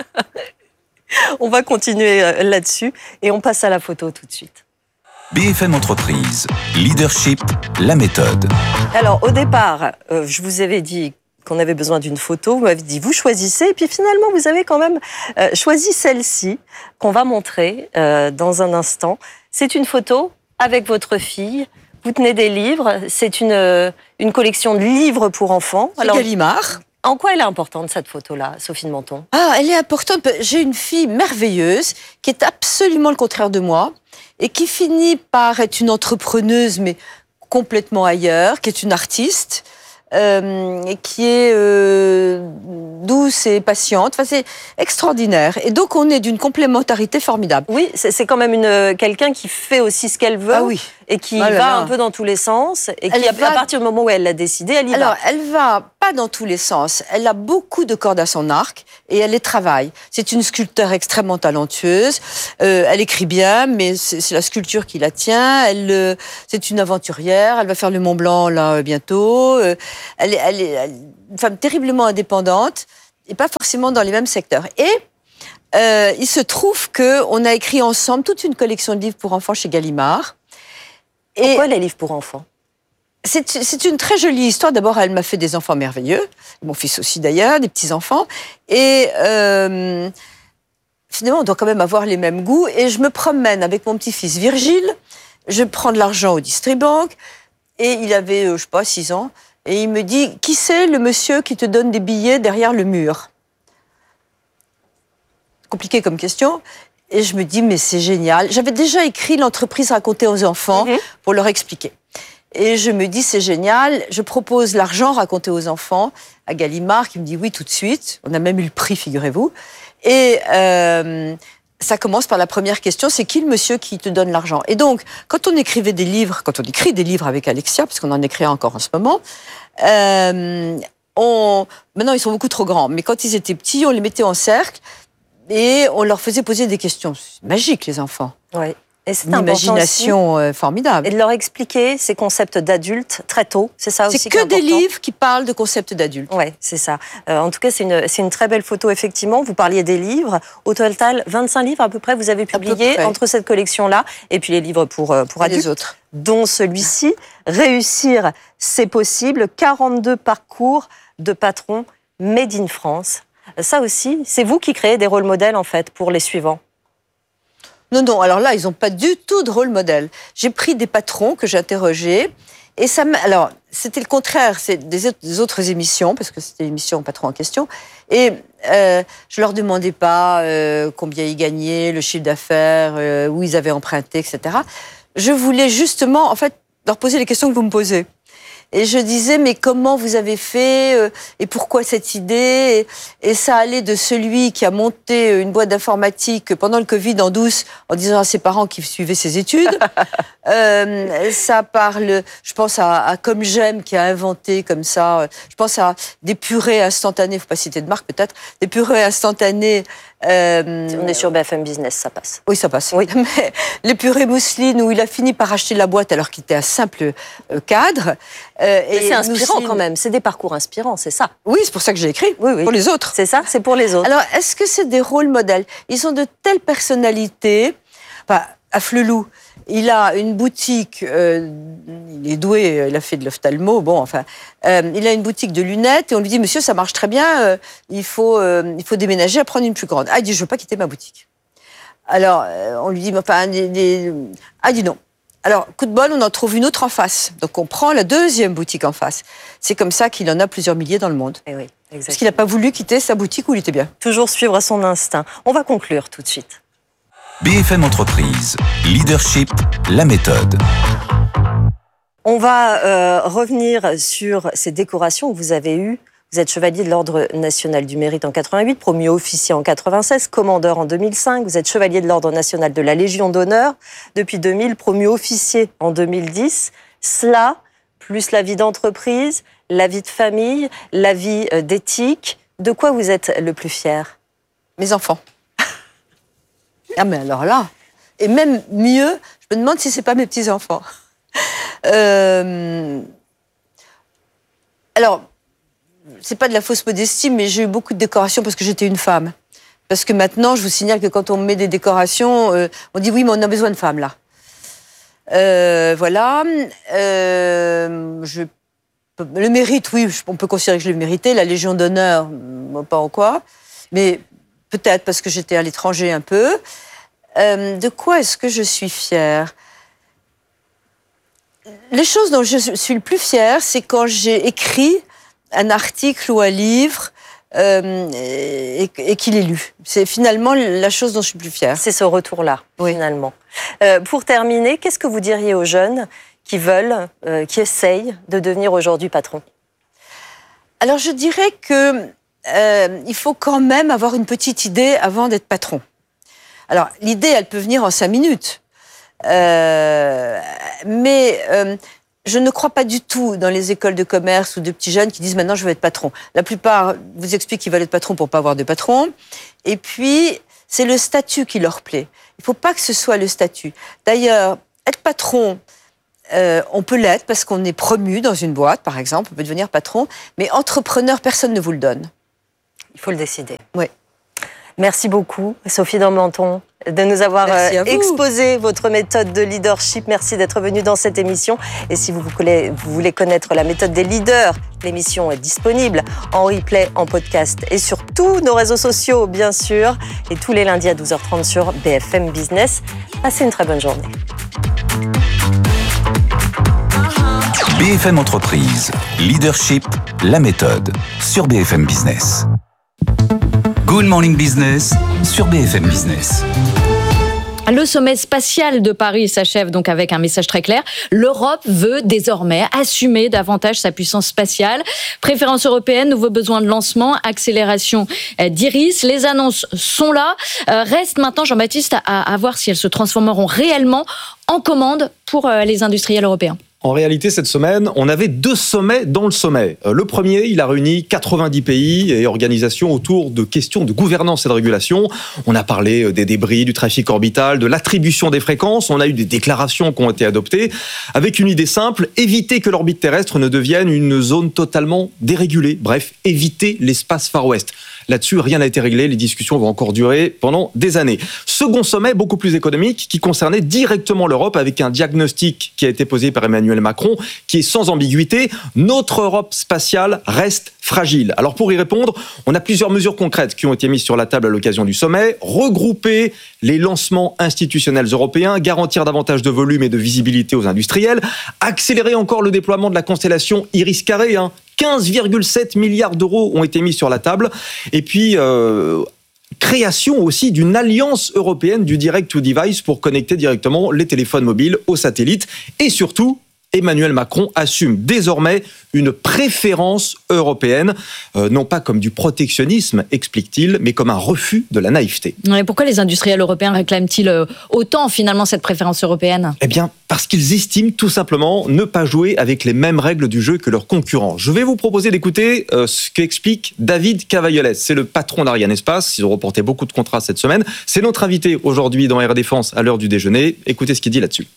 On va continuer là-dessus et on passe à la photo tout de suite. B F M Entreprise, Leadership, la méthode. Alors, au départ, euh, je vous avais dit qu'on avait besoin d'une photo. Vous m'avez dit, vous choisissez. Et puis finalement, vous avez quand même euh, choisi celle-ci, qu'on va montrer euh, dans un instant. C'est une photo avec votre fille. Vous tenez des livres. C'est une, euh, une collection de livres pour enfants. Alors, Gallimard. En quoi elle est importante, cette photo-là, Sophie de Menton? Ah, elle est importante. J'ai une fille merveilleuse qui est absolument le contraire de moi et qui finit par être une entrepreneuse, mais complètement ailleurs, qui est une artiste. euh, qui est euh, douce et patiente. Enfin, c'est extraordinaire. Et donc, on est d'une complémentarité formidable. Oui, c'est, c'est quand même une, quelqu'un qui fait aussi ce qu'elle veut. Ah oui. Et qui Oh là va là. un peu dans tous les sens. Et Elle qui, va- à partir du moment où elle l'a décidé, elle y Alors, va. elle va pas dans tous les sens. Elle a beaucoup de cordes à son arc et elle les travaille. C'est une sculpteur extrêmement talentueuse. Euh, elle écrit bien, mais c'est, c'est la sculpture qui la tient. Elle, euh, c'est une aventurière. Elle va faire le Mont Blanc là euh, bientôt. Euh, elle, est, elle est elle est une femme terriblement indépendante et pas forcément dans les mêmes secteurs. Et euh, il se trouve que on a écrit ensemble toute une collection de livres pour enfants chez Gallimard. Et Pourquoi les livres pour enfants? c'est, c'est une très jolie histoire. D'abord, elle m'a fait des enfants merveilleux. Mon fils aussi, d'ailleurs, des petits-enfants. Et euh, finalement, on doit quand même avoir les mêmes goûts. Et je me promène avec mon petit-fils Virgile. Je prends de l'argent au Distribank. Et il avait, euh, je sais pas, six ans. Et il me dit, qui c'est le monsieur qui te donne des billets derrière le mur? Compliqué comme question. Et je me dis, mais c'est génial. J'avais déjà écrit l'entreprise racontée aux enfants Mhm. pour leur expliquer. Et je me dis, c'est génial. Je propose l'argent raconté aux enfants à Gallimard, qui me dit oui tout de suite. On a même eu le prix, figurez-vous. Et euh, ça commence par la première question, c'est qui le monsieur qui te donne l'argent? Et donc, quand on écrivait des livres, quand on écrit des livres avec Alexia, parce qu'on en écrit encore en ce moment, euh, on, maintenant ils sont beaucoup trop grands, mais quand ils étaient petits, on les mettait en cercle et on leur faisait poser des questions. C'est magique, les enfants. Oui. Et c'est Une important imagination euh, aussi. formidable. Et de leur expliquer ces concepts d'adultes très tôt. C'est ça aussi C'est qui est que des important. livres qui parlent de concepts d'adultes. Oui, c'est ça. Euh, en tout cas, c'est une, c'est une très belle photo, effectivement. Vous parliez des livres. Au total, vingt-cinq livres à peu près, vous avez peu publié près. entre cette collection-là et puis les livres pour, euh, pour Et adultes. les autres. Dont celui-ci. Réussir, c'est possible. quarante-deux parcours de patrons made in France. Ça aussi, c'est vous qui créez des rôles modèles, en fait, pour les suivants. Non, non, alors là, ils n'ont pas du tout de rôle modèle. J'ai pris des patrons que j'ai interrogés, et ça m'a... Alors, c'était le contraire, c'est des, autres- des autres émissions, parce que c'était l'émission Patron en question, et euh, je leur demandais pas euh, combien ils gagnaient, le chiffre d'affaires, euh, où ils avaient emprunté, et cetera. Je voulais justement, en fait, leur poser les questions que vous me posez. Et je disais, mais comment vous avez fait euh, et pourquoi cette idée et, et ça allait de celui qui a monté une boîte d'informatique pendant le Covid en douce en disant à ses parents qu'il suivait ses études. euh, ça parle, je pense à, à Comme J'aime qui a inventé comme ça. euh, Je pense à des purées instantanées, faut pas citer de marque peut-être, des purées instantanées. Euh, On est sur B F M Business, ça passe. oui, ça passe. Oui. Mais les purées mousseline où il a fini par acheter la boîte alors qu'il était un simple euh, cadre. Euh, Mais c'est inspirant mousseline- quand même. C'est des parcours inspirants, c'est ça. Oui, c'est pour ça que j'ai écrit. Oui, oui. Pour les autres. C'est ça, c'est pour les autres. Alors, est-ce que c'est des rôles modèles? Ils ont de telles personnalités. Enfin, à Flelou, il a une boutique, euh, il est doué, il a fait de l'ophtalmo, bon, enfin, euh, il a une boutique de lunettes et on lui dit, monsieur, ça marche très bien, euh, il, faut, euh, il faut déménager à prendre une plus grande. Ah, il dit, je veux pas quitter ma boutique. Alors, euh, on lui dit, mais enfin, des, des... ah, il dit non. Alors, coup de bol, on en trouve une autre en face. Donc, on prend la deuxième boutique en face. C'est comme ça qu'il en a plusieurs milliers dans le monde. Eh oui, Parce exactement. qu'il n'a pas voulu quitter sa boutique où il était bien. Toujours suivre son instinct. On va conclure tout de suite. B F M Entreprise, Leadership, la méthode. On va euh, revenir sur ces décorations que vous avez eues. Vous êtes chevalier de l'Ordre national du mérite en quatre-vingt-huit, promu officier en quatre-vingt-seize, commandeur en deux mille cinq. Vous êtes chevalier de l'Ordre national de la Légion d'honneur depuis deux mille, promu officier en deux mille dix. Cela, plus la vie d'entreprise, la vie de famille, la vie euh, d'éthique. De quoi vous êtes le plus fier? Mes enfants. Ah mais alors là, et même mieux, je me demande si c'est pas mes petits-enfants. Euh, alors, c'est pas de la fausse modestie, mais j'ai eu beaucoup de décorations parce que j'étais une femme. Parce que maintenant, je vous signale que quand on met des décorations, euh, on dit oui, mais on a besoin de femmes là. Euh, voilà. Euh, je, le mérite, oui, on peut considérer que je l'ai mérité. La Légion d'honneur, pas en quoi. Mais peut-être parce que j'étais à l'étranger un peu. Euh, de quoi est-ce que je suis fière? Les choses dont je suis le plus fière, c'est quand j'ai écrit un article ou un livre euh, et, et qu'il est lu. C'est finalement la chose dont je suis le plus fière. C'est ce retour-là, Oui. finalement. Euh, pour terminer, qu'est-ce que vous diriez aux jeunes qui veulent, euh, qui essayent de devenir aujourd'hui patron? Alors je dirais que euh, il faut quand même avoir une petite idée avant d'être patron. Alors l'idée, elle peut venir en cinq minutes, euh, mais euh, je ne crois pas du tout dans les écoles de commerce ou de petits jeunes qui disent maintenant je veux être patron. La plupart vous expliquent qu'ils veulent être patron pour pas avoir de patron, et puis c'est le statut qui leur plaît. Il faut pas que ce soit le statut. D'ailleurs, être patron, Euh, on peut l'être parce qu'on est promu dans une boîte, par exemple, on peut devenir patron, mais entrepreneur, personne ne vous le donne. Il faut le décider. Oui. Merci beaucoup, Sophie Daumenton, de nous avoir euh, exposé votre méthode de leadership. Merci d'être venue dans cette émission. Et si vous voulez, vous voulez connaître la méthode des leaders, l'émission est disponible en replay, en podcast et sur tous nos réseaux sociaux, bien sûr. Et tous les lundis à douze heures trente sur B F M Business. Passez une très bonne journée. B F M Entreprise, Leadership, la méthode, sur B F M Business. Good Morning Business, sur B F M Business. Le sommet spatial de Paris s'achève donc avec un message très clair. L'Europe veut désormais assumer davantage sa puissance spatiale. Préférence européenne, nouveaux besoins de lancement, accélération d'Iris. Les annonces sont là. Euh, reste maintenant, Jean-Baptiste, à, à voir si elles se transformeront réellement en commandes pour euh, les industriels européens. En réalité, cette semaine, on avait deux sommets dans le sommet. Le premier, il a réuni quatre-vingt-dix pays et organisations autour de questions de gouvernance et de régulation. On a parlé des débris, du trafic orbital, de l'attribution des fréquences. On a eu des déclarations qui ont été adoptées avec une idée simple, éviter que l'orbite terrestre ne devienne une zone totalement dérégulée. Bref, éviter l'espace Far West. Là-dessus, rien n'a été réglé. Les discussions vont encore durer pendant des années. Second sommet, beaucoup plus économique, qui concernait directement l'Europe avec un diagnostic qui a été posé par Emmanuel Macron, qui est sans ambiguïté. Notre Europe spatiale reste fragile. Alors pour y répondre, on a plusieurs mesures concrètes qui ont été mises sur la table à l'occasion du sommet. Regrouper les lancements institutionnels européens, garantir davantage de volume et de visibilité aux industriels, accélérer encore le déploiement de la constellation Iris-Carré, hein. quinze virgule sept milliards d'euros ont été mis sur la table. Et puis, euh, création aussi d'une alliance européenne du direct-to-device pour connecter directement les téléphones mobiles aux satellites. Et surtout, Emmanuel Macron assume désormais une préférence européenne, euh, non pas comme du protectionnisme, explique-t-il, mais comme un refus de la naïveté. Et pourquoi les industriels européens réclament-ils autant finalement cette préférence européenne ? Eh bien, parce qu'ils estiment tout simplement ne pas jouer avec les mêmes règles du jeu que leurs concurrents. Je vais vous proposer d'écouter euh, ce qu'explique David Cavaillolès. C'est le patron d'Arianespace. Ils ont reporté beaucoup de contrats cette semaine. C'est notre invité aujourd'hui dans Air Défense à l'heure du déjeuner. Écoutez ce qu'il dit là-dessus.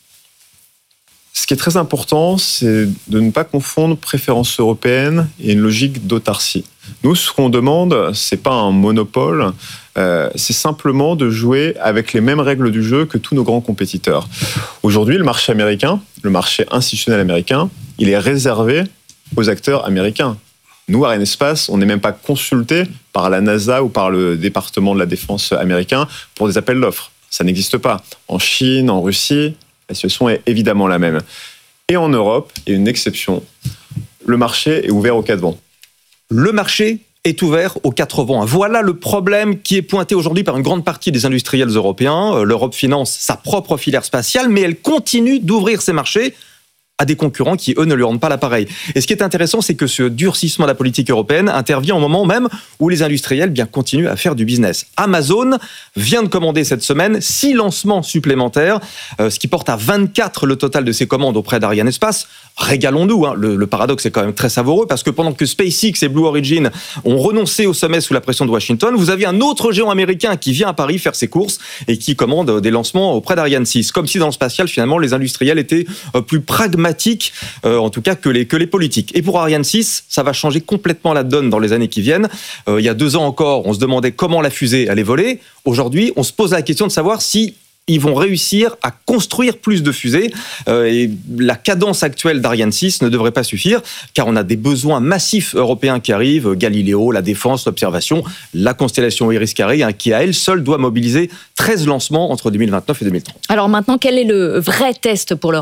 Ce qui est très important, c'est de ne pas confondre préférence européenne et une logique d'autarcie. Nous, ce qu'on demande, c'est pas un monopole, euh, c'est simplement de jouer avec les mêmes règles du jeu que tous nos grands compétiteurs. Aujourd'hui, le marché américain, le marché institutionnel américain, il est réservé aux acteurs américains. Nous, Arianespace, on n'est même pas consulté par la NASA ou par le département de la défense américain pour des appels d'offres. Ça n'existe pas. En Chine, en Russie, la situation est évidemment la même. Et en Europe, il y a une exception. Le marché est ouvert aux quatre vents. Le marché est ouvert aux quatre vents. Voilà le problème qui est pointé aujourd'hui par une grande partie des industriels européens. L'Europe finance sa propre filière spatiale, mais elle continue d'ouvrir ses marchés à des concurrents qui, eux, ne lui rendent pas l'appareil. Et ce qui est intéressant, c'est que ce durcissement de la politique européenne intervient au moment même où les industriels bien continuent à faire du business. Amazon vient de commander cette semaine six lancements supplémentaires, euh, ce qui porte à vingt-quatre le total de ses commandes auprès d'Arianespace. Régalons-nous, hein. le, le paradoxe est quand même très savoureux, parce que pendant que SpaceX et Blue Origin ont renoncé au sommet sous la pression de Washington, vous avez un autre géant américain qui vient à Paris faire ses courses et qui commande des lancements auprès d'Ariane six. Comme si dans le spatial, finalement, les industriels étaient euh, plus pragmatiques Euh, en tout cas que les, que les politiques. Et pour Ariane six, ça va changer complètement la donne dans les années qui viennent. Euh, il y a deux ans encore, on se demandait comment la fusée allait voler. Aujourd'hui, on se pose la question de savoir si ils vont réussir à construire plus de fusées. Euh, et la cadence actuelle d'Ariane six ne devrait pas suffire, car on a des besoins massifs européens qui arrivent. Galiléo, la défense, l'observation, la constellation Iris-Carré, hein, qui à elle seule doit mobiliser treize lancements entre deux mille vingt-neuf et deux mille trente. Alors maintenant, quel est le vrai test pour l'Europe ?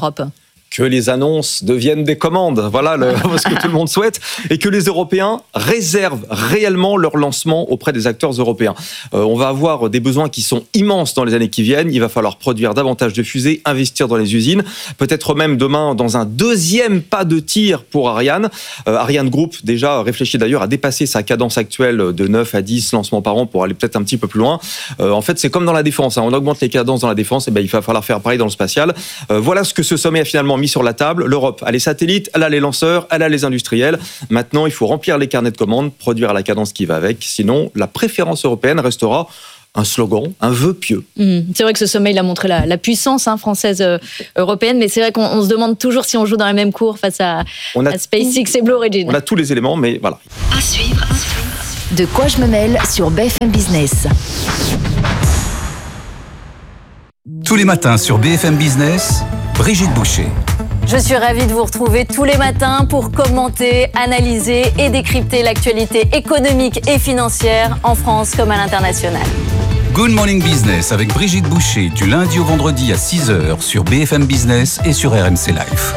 que les annonces deviennent des commandes, voilà le, ce que tout le monde souhaite, et que les Européens réservent réellement leur lancement auprès des acteurs européens. Euh, on va avoir des besoins qui sont immenses dans les années qui viennent, il va falloir produire davantage de fusées, investir dans les usines, peut-être même demain dans un deuxième pas de tir pour Ariane. Euh, Ariane Group déjà réfléchit d'ailleurs à dépasser sa cadence actuelle de neuf à dix lancements par an pour aller peut-être un petit peu plus loin. Euh, en fait, c'est comme dans la défense, hein, on augmente les cadences dans la défense, et ben, il va falloir faire pareil dans le spatial. Euh, voilà ce que ce sommet a finalement mis sur la table. L'Europe a les satellites, elle a les lanceurs, elle a les industriels. Maintenant, il faut remplir les carnets de commandes, produire à la cadence qui va avec. Sinon, la préférence européenne restera un slogan, un vœu pieux. Mmh. C'est vrai que ce sommet, il a montré la, la puissance hein, française euh, européenne, mais c'est vrai qu'on on se demande toujours si on joue dans la même cour face à, on a à SpaceX et Blue Origin. On a tous les éléments, mais voilà. À suivre. De quoi je me mêle sur B F M Business. Tous les matins sur B F M Business, Brigitte Boucher. Je suis ravie de vous retrouver tous les matins pour commenter, analyser et décrypter l'actualité économique et financière en France comme à l'international. Good Morning Business avec Brigitte Boucher du lundi au vendredi à six heures sur B F M Business et sur R M C Live.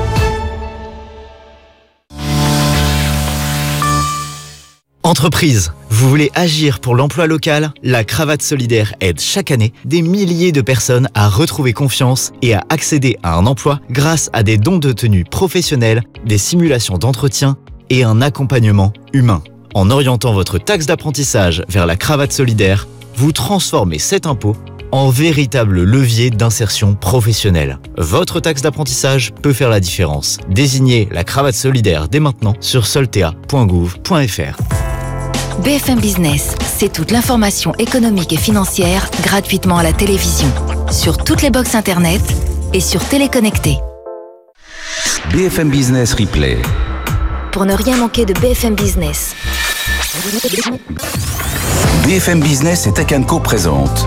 Entreprise, vous voulez agir pour l'emploi local? La Cravate Solidaire aide chaque année des milliers de personnes à retrouver confiance et à accéder à un emploi grâce à des dons de tenue professionnels, des simulations d'entretien et un accompagnement humain. En orientant votre taxe d'apprentissage vers la Cravate Solidaire, vous transformez cet impôt en véritable levier d'insertion professionnelle. Votre taxe d'apprentissage peut faire la différence. Désignez la Cravate Solidaire dès maintenant sur soltea point gouv point f r. B F M Business, c'est toute l'information économique et financière gratuitement à la télévision, sur toutes les box internet et sur Téléconnecté. B F M Business Replay. Pour ne rien manquer de B F M Business. B F M Business et Tech and Co présente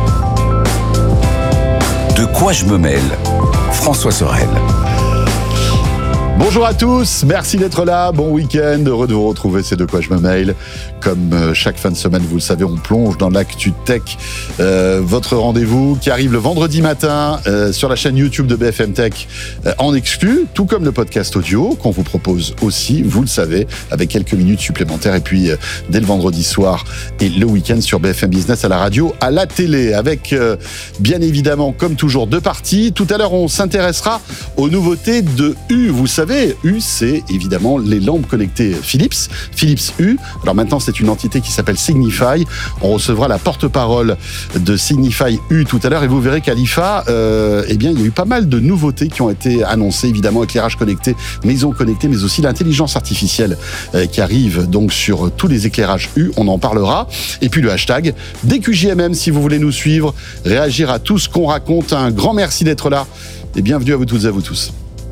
De quoi je me mêle? François Sorel. Bonjour à tous, merci d'être là, bon week-end, heureux de vous retrouver, c'est De quoi je me mêle. Comme chaque fin de semaine, vous le savez, on plonge dans l'actu tech, euh, votre rendez-vous qui arrive le vendredi matin euh, sur la chaîne YouTube de B F M Tech euh, en exclu, tout comme le podcast audio qu'on vous propose aussi, vous le savez, avec quelques minutes supplémentaires et puis euh, dès le vendredi soir et le week-end sur B F M Business à la radio, à la télé, avec euh, bien évidemment, comme toujours, deux parties. Tout à l'heure, on s'intéressera aux nouveautés de U, vous savez, U, c'est évidemment les lampes connectées Philips, Philips U. Alors maintenant, c'est une entité qui s'appelle Signify. On recevra la porte-parole de Signify U tout à l'heure et vous verrez qu'à l'I F A, euh, eh bien, il y a eu pas mal de nouveautés qui ont été annoncées. Évidemment, éclairage connecté, maison connectée, mais aussi l'intelligence artificielle euh, qui arrive donc sur tous les éclairages U. On en parlera. Et puis le hashtag D Q J M M si vous voulez nous suivre, réagir à tout ce qu'on raconte. Un grand merci d'être là et bienvenue à vous toutes et à vous tous.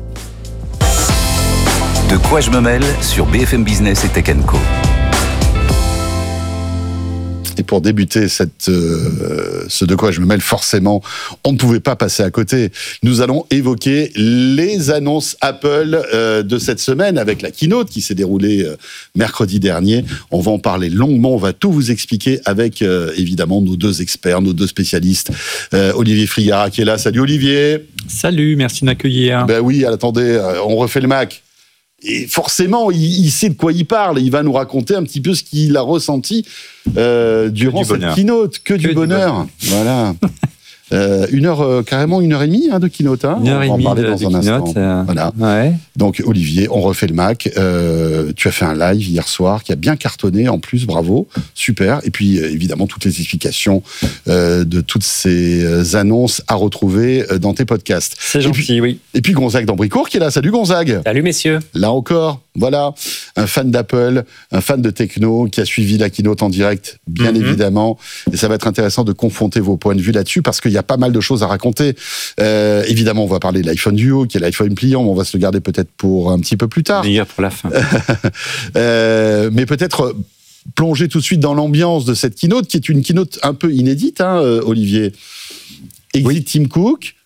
De quoi je me mêle sur B F M Business et Tech and Co. Et pour débuter cette, euh, ce de quoi je me mêle, forcément, on ne pouvait pas passer à côté. Nous allons évoquer les annonces Apple euh, de cette semaine avec la keynote qui s'est déroulée euh, mercredi dernier. On va en parler longuement, on va tout vous expliquer avec euh, évidemment nos deux experts, nos deux spécialistes. Euh, Olivier Frigara qui est là. Salut Olivier. Salut, merci de m'accueillir. Ben oui, attendez, euh, on refait le Mac. Et forcément, il, il sait de quoi il parle. Il va nous raconter un petit peu ce qu'il a ressenti euh, durant cette keynote. Que, que du, bonheur. du bonheur. Voilà. Euh, une heure, euh, carrément une heure et demie hein, de keynote. Hein. Une heure on et va en demie parler de, dans de un keynote, instant. Euh, voilà. Ouais. Donc Olivier, on refait le Mac. Euh, tu as fait un live hier soir qui a bien cartonné en plus, bravo, super. Et puis euh, évidemment toutes les explications euh, de toutes ces euh, annonces à retrouver euh, dans tes podcasts. C'est gentil, puis, oui. Et puis Gonzague d'Ambricourt qui est là. Salut Gonzague. Salut messieurs. Là encore, voilà, un fan d'Apple, un fan de techno qui a suivi la keynote en direct, bien mm-hmm. évidemment. Et ça va être intéressant de confronter vos points de vue là-dessus parce qu'il y a pas mal de choses à raconter. Euh, évidemment, on va parler de l'iPhone Duo, qui est l'iPhone pliant, mais on va se le garder peut-être pour un petit peu plus tard. Meilleur pour la fin. euh, mais peut-être plonger tout de suite dans l'ambiance de cette keynote, qui est une keynote un peu inédite, hein, Olivier. Exit oui. Tim Cook,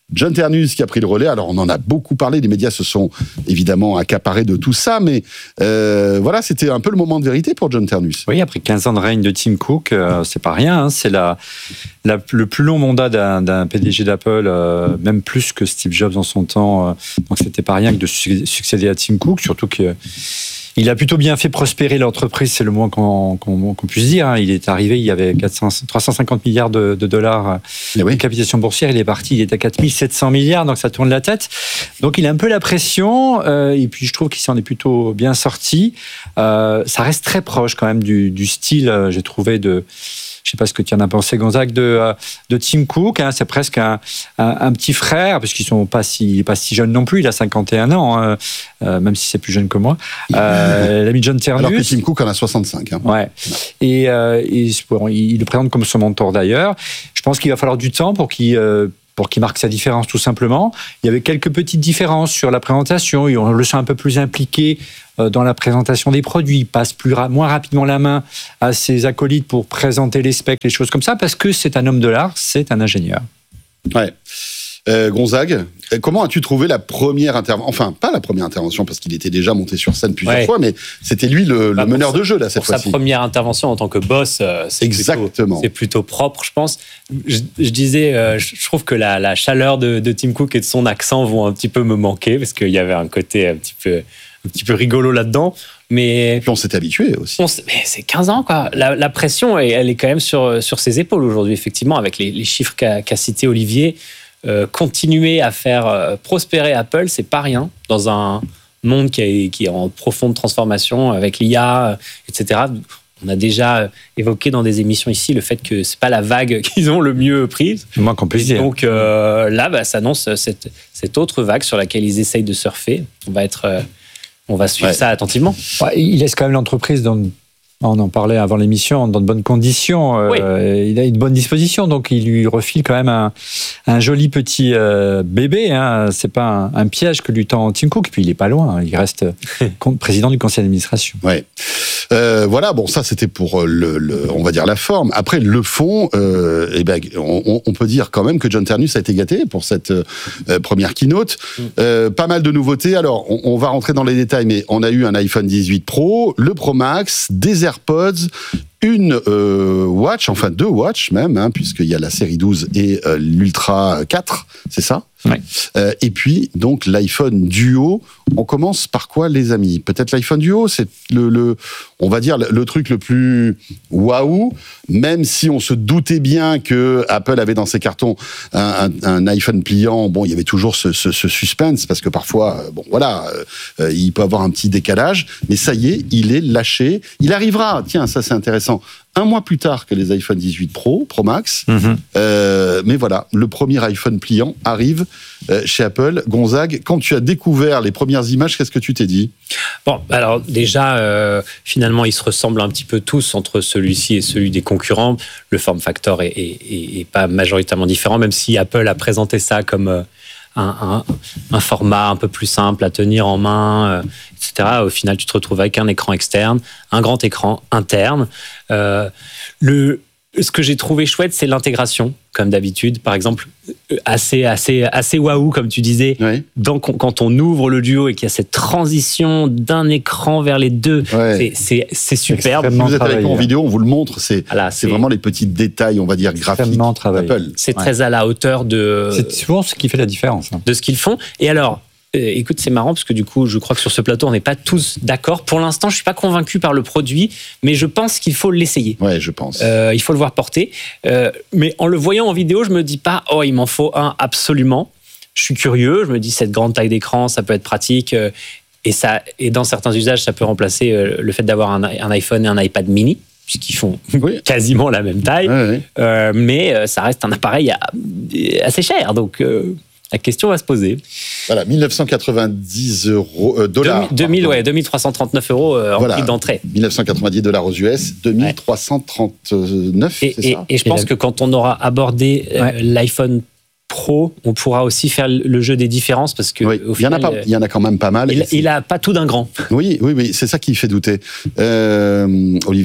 John Ternus qui a pris le relais. Alors, on en a beaucoup parlé. Les médias se sont évidemment accaparés de tout ça. Mais euh, voilà, c'était un peu le moment de vérité pour John Ternus. Oui, après quinze ans de règne de Tim Cook, euh, c'est pas rien. Hein, c'est la, la, le plus long mandat d'un, d'un P D G d'Apple, euh, même plus que Steve Jobs en son temps. Euh, donc, c'était pas rien que de succéder à Tim Cook, surtout que il a plutôt bien fait prospérer l'entreprise, c'est le moins qu'on, qu'on, qu'on puisse dire. Il est arrivé, il y avait quatre cents, trois cent cinquante milliards de, de dollars de oui. capitalisation boursière. Il est parti, il est à quatre mille sept cents milliards, donc ça tourne la tête. Donc il a un peu la pression, euh, et puis je trouve qu'il s'en est plutôt bien sorti. Euh, ça reste très proche quand même du, du style, euh, j'ai trouvé, de... Je ne sais pas ce que tu en as pensé, Gonzague, de, de Tim Cook. Hein, c'est presque un, un, un petit frère, parce qu'ils ne sont pas si, pas si jeunes non plus. Il a cinquante et un ans, hein, euh, même si c'est plus jeune que moi. Euh, l'ami John Ternus. Alors que Tim Cook en a soixante-cinq. Hein. Ouais. Et, euh, et il le présente comme son mentor d'ailleurs. Je pense qu'il va falloir du temps pour qu'il... Euh, pour qu'il marque sa différence tout simplement. Il y avait quelques petites différences sur la présentation, et on le sent un peu plus impliqué dans la présentation des produits, il passe plus ra- moins rapidement la main à ses acolytes pour présenter les specs, les choses comme ça, parce que c'est un homme de l'art, c'est un ingénieur. Ouais. Euh, Gonzague, comment as-tu trouvé la première intervention ? Enfin, pas la première intervention, parce qu'il était déjà monté sur scène plusieurs ouais. fois, mais c'était lui le, bah, le meneur sa, de jeu, là, cette pour fois-ci. Pour sa première intervention en tant que boss, euh, c'est, Exactement. Plutôt, c'est plutôt propre, je pense. Je, je disais, euh, je trouve que la, la chaleur de, de Tim Cook et de son accent vont un petit peu me manquer, parce qu'il y avait un côté un petit peu, un petit peu rigolo là-dedans. Mais et puis on s'est habitué aussi. On mais c'est quinze ans, quoi. La, la pression, elle est quand même sur, sur ses épaules aujourd'hui, effectivement, avec les, les chiffres qu'a, qu'a cité Olivier. Euh, continuer à faire euh, prospérer Apple, c'est pas rien dans un monde qui est, qui est en profonde transformation avec l'I A, euh, et cetera. On a déjà évoqué dans des émissions ici le fait que c'est pas la vague qu'ils ont le mieux prise. C'est moins qu'on puisse dire. Donc euh, là, bah, s'annonce cette, cette autre vague sur laquelle ils essayent de surfer. On va être, euh, on va suivre ouais. ça attentivement. Ouais, il laisse quand même l'entreprise dans on en parlait avant l'émission, dans de bonnes conditions. Oui. Euh, il a une bonne disposition, donc il lui refile quand même un, un joli petit euh, bébé. Hein. C'est pas un, un piège que lui tend Tim Cook. Puis il est pas loin. Il reste président du conseil d'administration. Ouais. Euh, voilà. Bon, ça c'était pour le, le, on va dire la forme. Après le fond, euh, eh ben, on, on peut dire quand même que John Ternus a été gâté pour cette euh, première keynote. Mm. Euh, pas mal de nouveautés. Alors, on, on va rentrer dans les détails, mais on a eu un iPhone dix-huit Pro, le Pro Max, des AirPods, une euh, watch, enfin deux watches même, hein, puisqu'il y a la série douze et euh, l'Ultra quatre, c'est ça ? Oui. Euh, et puis, donc, l'iPhone Duo. On commence par quoi, les amis ? Peut-être l'iPhone Duo, c'est le, le, on va dire, le, le truc le plus waouh, même si on se doutait bien que Apple avait dans ses cartons un, un, un iPhone pliant. Bon, il y avait toujours ce, ce, ce suspense, parce que parfois, bon, voilà, euh, il peut avoir un petit décalage. Mais ça y est, il est lâché. Il arrivera, tiens, ça c'est intéressant, un mois plus tard que les iPhone dix-huit Pro, Pro Max. Mm-hmm. Euh, mais voilà, le premier iPhone pliant arrive euh, chez Apple. Gonzague, quand tu as découvert les premières images, qu'est-ce que tu t'es dit ? Bon, alors déjà, euh, finalement, ils se ressemblent un petit peu tous entre celui-ci et celui des concurrents. Le form factor est, est, est, est pas majoritairement différent, même si Apple a présenté ça comme euh, un, un, un format un peu plus simple à tenir en main, euh, et cetera. Au final, tu te retrouves avec un écran externe, un grand écran interne. Euh, le, ce que j'ai trouvé chouette, c'est l'intégration, comme d'habitude. Par exemple, assez, assez, assez waouh, comme tu disais. Oui. Donc, quand on ouvre le Duo et qu'il y a cette transition d'un écran vers les deux, ouais. c'est, c'est, c'est superbe. Si vous êtes avec nous en vidéo, on vous le montre. C'est, voilà, c'est, c'est vraiment les petits détails, on va dire, graphiques d'Apple. C'est ouais. très à la hauteur de... C'est souvent ce qui fait la différence. Hein. De ce qu'ils font. Et alors... Euh, écoute, c'est marrant parce que du coup, je crois que sur ce plateau, on n'est pas tous d'accord. Pour l'instant, je suis pas convaincu par le produit, mais je pense qu'il faut l'essayer. Ouais, je pense. Euh, il faut le voir porter. Euh, mais en le voyant en vidéo, je me dis pas, oh, il m'en faut un absolument. Je suis curieux. Je me dis, cette grande taille d'écran, ça peut être pratique. Euh, et ça, et dans certains usages, ça peut remplacer euh, le fait d'avoir un, un iPhone et un iPad mini, puisqu'ils font oui. quasiment la même taille. Ouais, ouais. Euh, mais euh, ça reste un appareil à, assez cher. Donc, euh, la question va se poser. Voilà, mille neuf cent quatre-vingt-dix euros, euh, dollars. deux mille, ouais, deux mille trois cent trente-neuf euros euh, en voilà, prix d'entrée. mille neuf cent quatre-vingt-dix dollars aux U S, deux mille trois cent trente-neuf, et, c'est et, ça. Et je pense et que quand on aura abordé euh, ouais. l'iPhone Pro, on pourra aussi faire le jeu des différences parce que oui, au il y en a pas, il y en a quand même pas mal. Il, il a pas tout d'un grand. Oui, oui, oui, c'est ça qui fait douter. Euh, Olivier.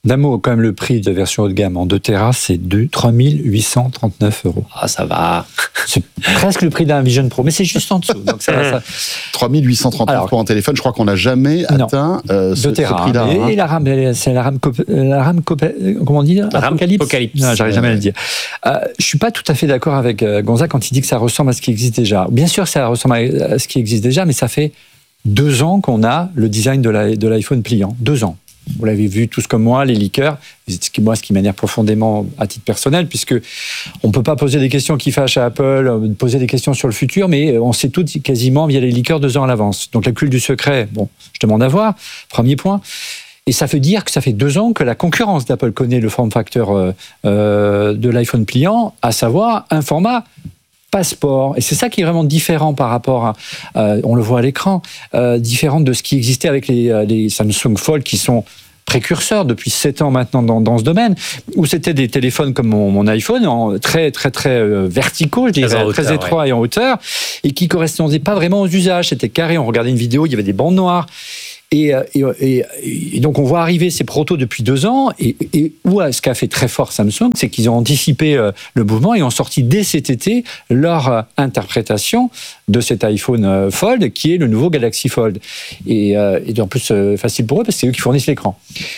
D'un mot, quand même, le prix de la version haut de gamme en deux Tera, c'est de trois mille huit cent trente-neuf euros. Ah, ça va. C'est presque le prix d'un Vision Pro, mais c'est juste en dessous. Donc ça, ça... trois mille huit cent trente-neuf euros pour un téléphone, je crois qu'on n'a jamais non. atteint euh, ce, deux Tera, ce prix-là. Et, hein. et la RAM, c'est la RAM, la RAM comment on dit la RAM Apocalypse. Apocalypse. Non, j'arrive jamais à le dire. Euh, je suis pas tout à fait d'accord avec euh, Gonzague quand il dit que ça ressemble à ce qui existe déjà. Bien sûr, ça ressemble à ce qui existe déjà, mais ça fait deux ans qu'on a le design de, la, de l'iPhone pliant. Deux ans. Vous l'avez vu tous comme moi, les leakers. Moi, ce qui m'énerve profondément à titre personnel, puisque on peut pas poser des questions qui fâchent à Apple, poser des questions sur le futur, mais on sait tout quasiment via les leakers deux ans à l'avance. Donc la culte du secret, bon, je demande à voir. Premier point. Et ça veut dire que ça fait deux ans que la concurrence d'Apple connaît le form factor euh, euh, de l'iPhone pliant, à savoir un format passeport. Et c'est ça qui est vraiment différent par rapport à, euh, on le voit à l'écran, euh, différent de ce qui existait avec les, les Samsung Fold qui sont précurseurs depuis sept ans maintenant dans, dans ce domaine, où c'était des téléphones comme mon, mon iPhone, en très très très euh, verticaux, je dirais, très, hauteur, très étroits ouais. et en hauteur, et qui correspondaient pas vraiment aux usages. C'était carré, on regardait une vidéo, il y avait des bandes noires. Et, et, et, et donc on voit arriver ces protos depuis deux ans, et, et où ce qu'a fait très fort Samsung, c'est qu'ils ont anticipé le mouvement et ont sorti dès cet été leur interprétation de cet iPhone Fold, qui est le nouveau Galaxy Fold. Et, et en plus, facile pour eux, parce que c'est eux qui fournissent l'écran.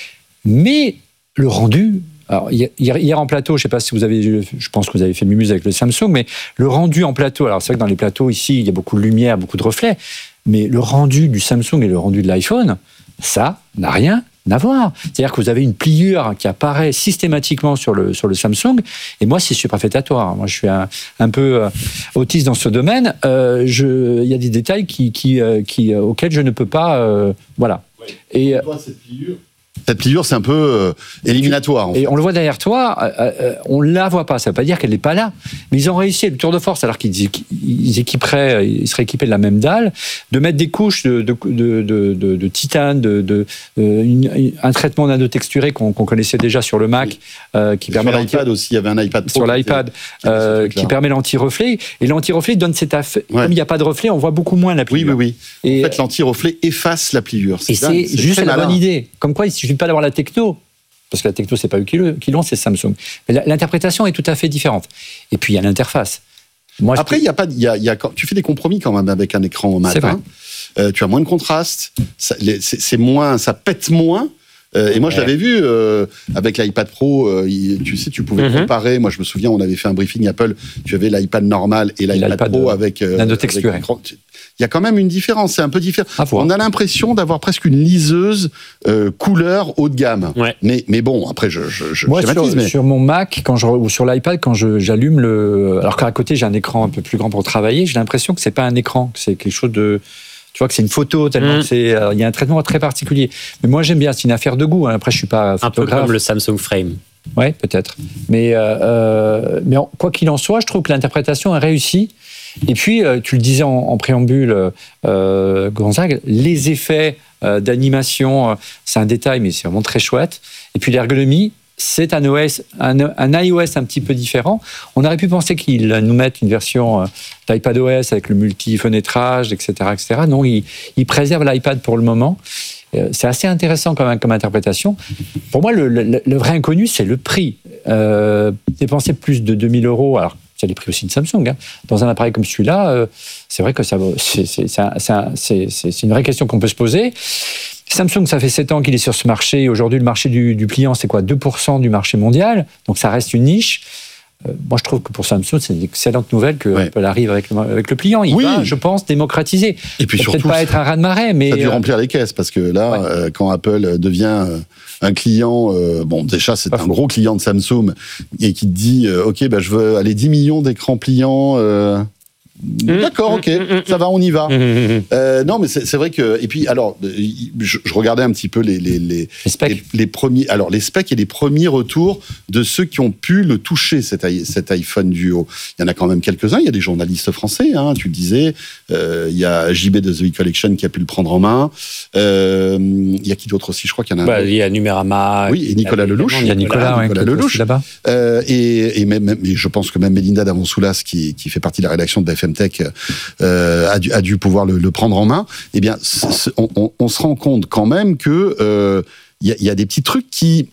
Mais le rendu... Alors, hier, hier en plateau, je ne sais pas si vous avez, je pense que vous avez fait mumuse avec le Samsung, mais le rendu en plateau, alors c'est vrai que dans les plateaux ici, il y a beaucoup de lumière, beaucoup de reflets, mais le rendu du Samsung et le rendu de l'iPhone, ça n'a rien à voir. C'est-à-dire que vous avez une pliure qui apparaît systématiquement sur le, sur le Samsung, et moi, c'est superfétatoire. Moi, je suis un, un peu euh, autiste dans ce domaine. Euh, je, il y a des détails qui, qui, euh, qui, euh, auxquels je ne peux pas... Euh, voilà. Ouais. Et, toi, cette pliure Cette pliure, c'est un peu euh, éliminatoire. En et fait. on le voit derrière toi, euh, euh, on ne la voit pas. Ça ne veut pas dire qu'elle n'est pas là. Mais ils ont réussi le tour de force, alors qu'ils ils équiperaient, ils seraient équipés de la même dalle, de mettre des couches de, de, de, de, de, de titane, de, de, euh, une, un traitement nanotexturé qu'on qu'on connaissait déjà sur le Mac, euh, qui sur permet l'iPad aussi. Il y avait un iPad Pro sur l'iPad qui, euh, qui permet l'anti-reflet. Et l'anti-reflet donne cet effet. Ouais. Comme il n'y a pas de reflet, on voit beaucoup moins la pliure. Oui, oui, oui. Et en fait, l'anti-reflet efface la pliure. Et c'est juste la bonne idée. Comme quoi, il ne suffit pas d'avoir la techno. Parce que la techno, c'est pas eux qui l'ont, c'est Samsung. Mais l'interprétation est tout à fait différente. Et puis, il y a l'interface. Moi, Après, il y a pas, y a, y a, tu fais des compromis quand même avec un écran mat. C'est vrai. Euh, tu as moins de contraste, c'est moins, ça pète moins. Euh, et moi, je l'avais vu euh, avec l'iPad Pro. Euh, il, tu sais, tu pouvais mm-hmm. comparer. Moi, je me souviens, on avait fait un briefing Apple. Tu avais l'iPad normal et l'iPad Pro avec. Euh, nanotexturé. Il y a quand même une différence. C'est un peu différent. On a l'impression d'avoir presque une liseuse euh, couleur haut de gamme. Ouais. Mais, mais bon, après, je, je, je Moi, sur, mais... sur mon Mac, quand je, ou sur l'iPad, quand j'allume le, alors qu'à côté j'ai un écran un peu plus grand pour travailler, j'ai l'impression que c'est pas un écran, que c'est quelque chose de tu vois que c'est une photo tellement mmh. que c'est il y a un traitement très particulier. Mais moi j'aime bien, c'est une affaire de goût. Hein. Après je suis pas photographe. Un peu comme le Samsung Frame. Ouais, peut-être. Mais euh, mais en, quoi qu'il en soit, je trouve que l'interprétation est réussie. Et puis euh, tu le disais en, en préambule, euh, Gonzague, les effets euh, d'animation, euh, c'est un détail, mais c'est vraiment très chouette. Et puis l'ergonomie. C'est un, O S, un, un iOS un petit peu différent. On aurait pu penser qu'ils nous mettent une version euh, d'iPadOS avec le multi-fenêtrage, et cetera, et cetera. Non, ils, ils préservent l'iPad pour le moment. Euh, c'est assez intéressant quand même comme interprétation. Pour moi, le, le, le vrai inconnu, c'est le prix. Euh, dépenser plus de deux mille euros, alors c'est les prix aussi de Samsung, hein, dans un appareil comme celui-là, euh, c'est vrai que ça, c'est, c'est, c'est, c'est, c'est, c'est une vraie question qu'on peut se poser. Samsung, ça fait sept ans qu'il est sur ce marché. Aujourd'hui, le marché du, du pliant, c'est quoi, deux pour cent du marché mondial. Donc, ça reste une niche. Euh, moi, je trouve que pour Samsung, c'est une excellente nouvelle que ouais. Apple arrive avec le, avec le pliant. Il oui. va, je pense, démocratiser. Et puis surtout, peut-être pas être un raz-de-marée, mais ça a dû remplir les caisses parce que là, ouais. euh, quand Apple devient un client, euh, bon, déjà, c'est pas un fou. Gros client de Samsung et qui te dit, euh, ok, bah, je veux aller dix millions d'écrans pliants. Euh, D'accord, ok, ça va, on y va. Euh, non, mais c'est, c'est vrai que et puis alors, je, je regardais un petit peu les les les, les, specs. les les premiers, alors les specs et les premiers retours de ceux qui ont pu le toucher cet, cet iPhone Duo. Il y en a quand même quelques-uns. Il y a des journalistes français, hein, tu le disais. Euh, il y a J B de The Collection qui a pu le prendre en main. Euh, il y a qui d'autre aussi? Je crois qu'il y en a. Bah, un il y a Numérama. Oui, et Nicolas Lelouch. Il y a Nicolas, Nicolas ouais, Lelouch là-bas. Euh, et et même, même, je pense que même Melinda Davonsoulas, qui qui fait partie de la rédaction de B F M Tech, euh, a, dû, a dû pouvoir le, le prendre en main. Eh bien, on, on, on se rend compte quand même que euh, y, a, y a des petits trucs qui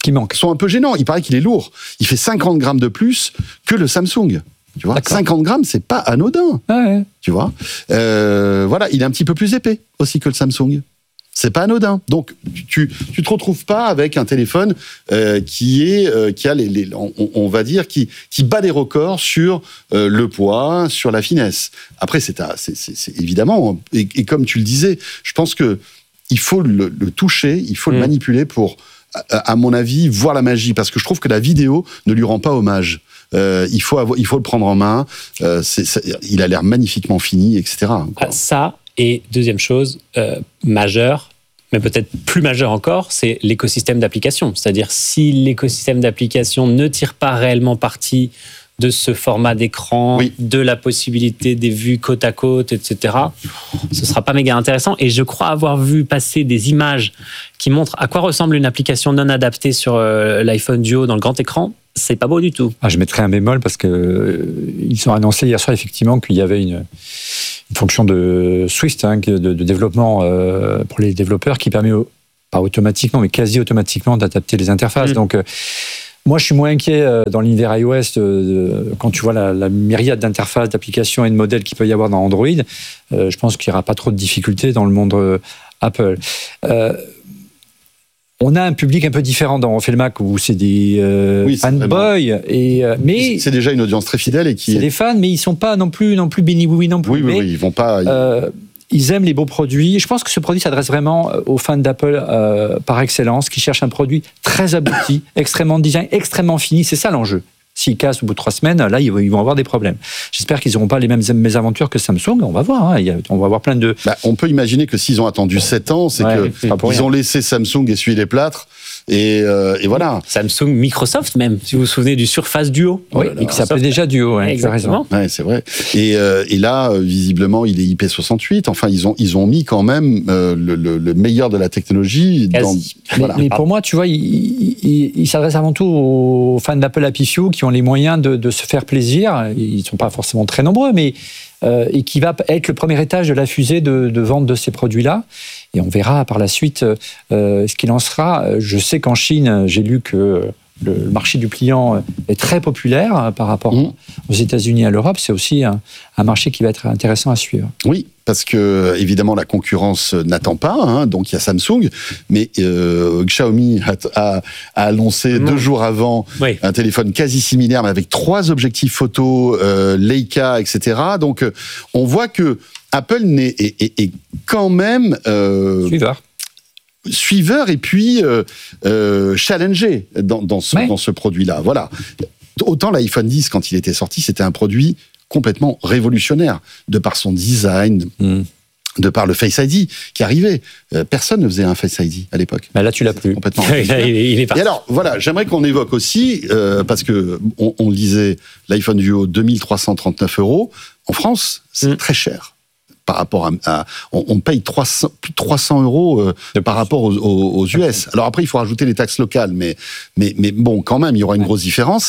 qui manquent. Sont un peu gênants. Il paraît qu'il est lourd. Il fait cinquante grammes de plus que le Samsung. Tu vois, D'accord. cinquante grammes, c'est pas anodin. Ah ouais. Tu vois. Euh, voilà, il est un petit peu plus épais aussi que le Samsung. C'est pas anodin. Donc, tu, tu te retrouves pas avec un téléphone euh, qui est, euh, qui a les, les on, on va dire, qui, qui bat des records sur euh, le poids, sur la finesse. Après, c'est, à, c'est, c'est, c'est évidemment, et, et comme tu le disais, je pense que il faut le, le toucher, il faut mmh. le manipuler pour, à, à mon avis, voir la magie, parce que je trouve que la vidéo ne lui rend pas hommage. Euh, il faut avoir, il faut le prendre en main. Euh, c'est, c'est, il a l'air magnifiquement fini, et cetera. Ah, ça. Et deuxième chose, euh, majeure, mais peut-être plus majeure encore, c'est l'écosystème d'application. C'est-à-dire, si l'écosystème d'application ne tire pas réellement parti de ce format d'écran, oui. de la possibilité des vues côte à côte, et cetera, ce ne sera pas méga intéressant. Et je crois avoir vu passer des images qui montrent à quoi ressemble une application non adaptée sur euh, l'iPhone Duo dans le grand écran. C'est pas beau du tout. Ah, je mettrais un bémol parce que euh, ils ont annoncé hier soir effectivement qu'il y avait une, une fonction de Swift, hein, de, de développement euh, pour les développeurs qui permet, au, pas automatiquement, mais quasi automatiquement d'adapter les interfaces. Mmh. Donc, euh, moi, je suis moins inquiet euh, dans l'univers iOS euh, de, quand tu vois la, la myriade d'interfaces, d'applications et de modèles qu'il peut y avoir dans Android. Euh, je pense qu'il n'y aura pas trop de difficultés dans le monde euh, Apple. Euh, On a un public un peu différent dans On fait le Mac où c'est des euh, oui, fanboys et euh, mais c'est déjà une audience très fidèle et qui c'est est... des fans, mais ils sont pas non plus non plus béni oui non plus. Oui, oui, mais, oui, ils vont pas. Euh, ils aiment les beaux produits. Je pense que ce produit s'adresse vraiment aux fans d'Apple euh, par excellence, qui cherchent un produit très abouti, extrêmement design, extrêmement fini. C'est ça l'enjeu. S'ils cassent au bout de trois semaines, là, ils vont avoir des problèmes. J'espère qu'ils n'auront pas les mêmes mésaventures que Samsung. On va voir. Hein. On va avoir plein de... Bah, on peut imaginer que s'ils ont attendu sept ans, c'est ouais, qu'ils ont laissé Samsung essuyer les plâtres. Et, euh, et voilà. Samsung, Microsoft même, si vous vous souvenez du Surface Duo. Oui, et qui s'appelait déjà Duo. Ouais, exactement. Ouais, c'est vrai. Et, euh, et là, visiblement, il est I P soixante-huit. Enfin, ils ont, ils ont mis quand même euh, le, le, le meilleur de la technologie. Dans, mais, voilà. mais pour moi, tu vois, il, il, il s'adresse avant tout aux fans d'Apple Happy Few qui ont les moyens de, de se faire plaisir. Ils ne sont pas forcément très nombreux, mais euh, et qui va être le premier étage de la fusée de, de vente de ces produits-là. Et on verra par la suite euh, ce qu'il en sera. Je sais qu'en Chine, j'ai lu que le marché du pliant est très populaire par rapport mmh. aux États-Unis et à l'Europe. C'est aussi un, un marché qui va être intéressant à suivre. Oui, parce que évidemment la concurrence n'attend pas. Hein, donc il y a Samsung, mais euh, Xiaomi a, a, a annoncé mmh. deux jours avant oui. un téléphone quasi similaire, mais avec trois objectifs photo, euh, Leica, et cetera. Donc on voit que Apple est, est, est, est quand même euh, suiveur. suiveur et puis euh, euh, challengé dans, dans, ce, ouais. dans ce produit-là. Voilà. Autant l'iPhone dix, quand il était sorti, c'était un produit complètement révolutionnaire, de par son design, mm. de par le Face I D qui arrivait. Euh, personne ne faisait un Face I D à l'époque. Bah là, tu l'as plus. Complètement. il, est, il est parti. Et alors, voilà, j'aimerais qu'on évoque aussi, euh, parce que on, on le disait, l'iPhone Duo, deux mille trois cent trente-neuf euros. En France, c'est mm. très cher. Par rapport à, à on, on paye trois cents, plus de trois cents euros euh, par rapport aux, aux, aux U S. Alors après, il faut rajouter les taxes locales, mais mais mais bon, quand même, il y aura une grosse différence.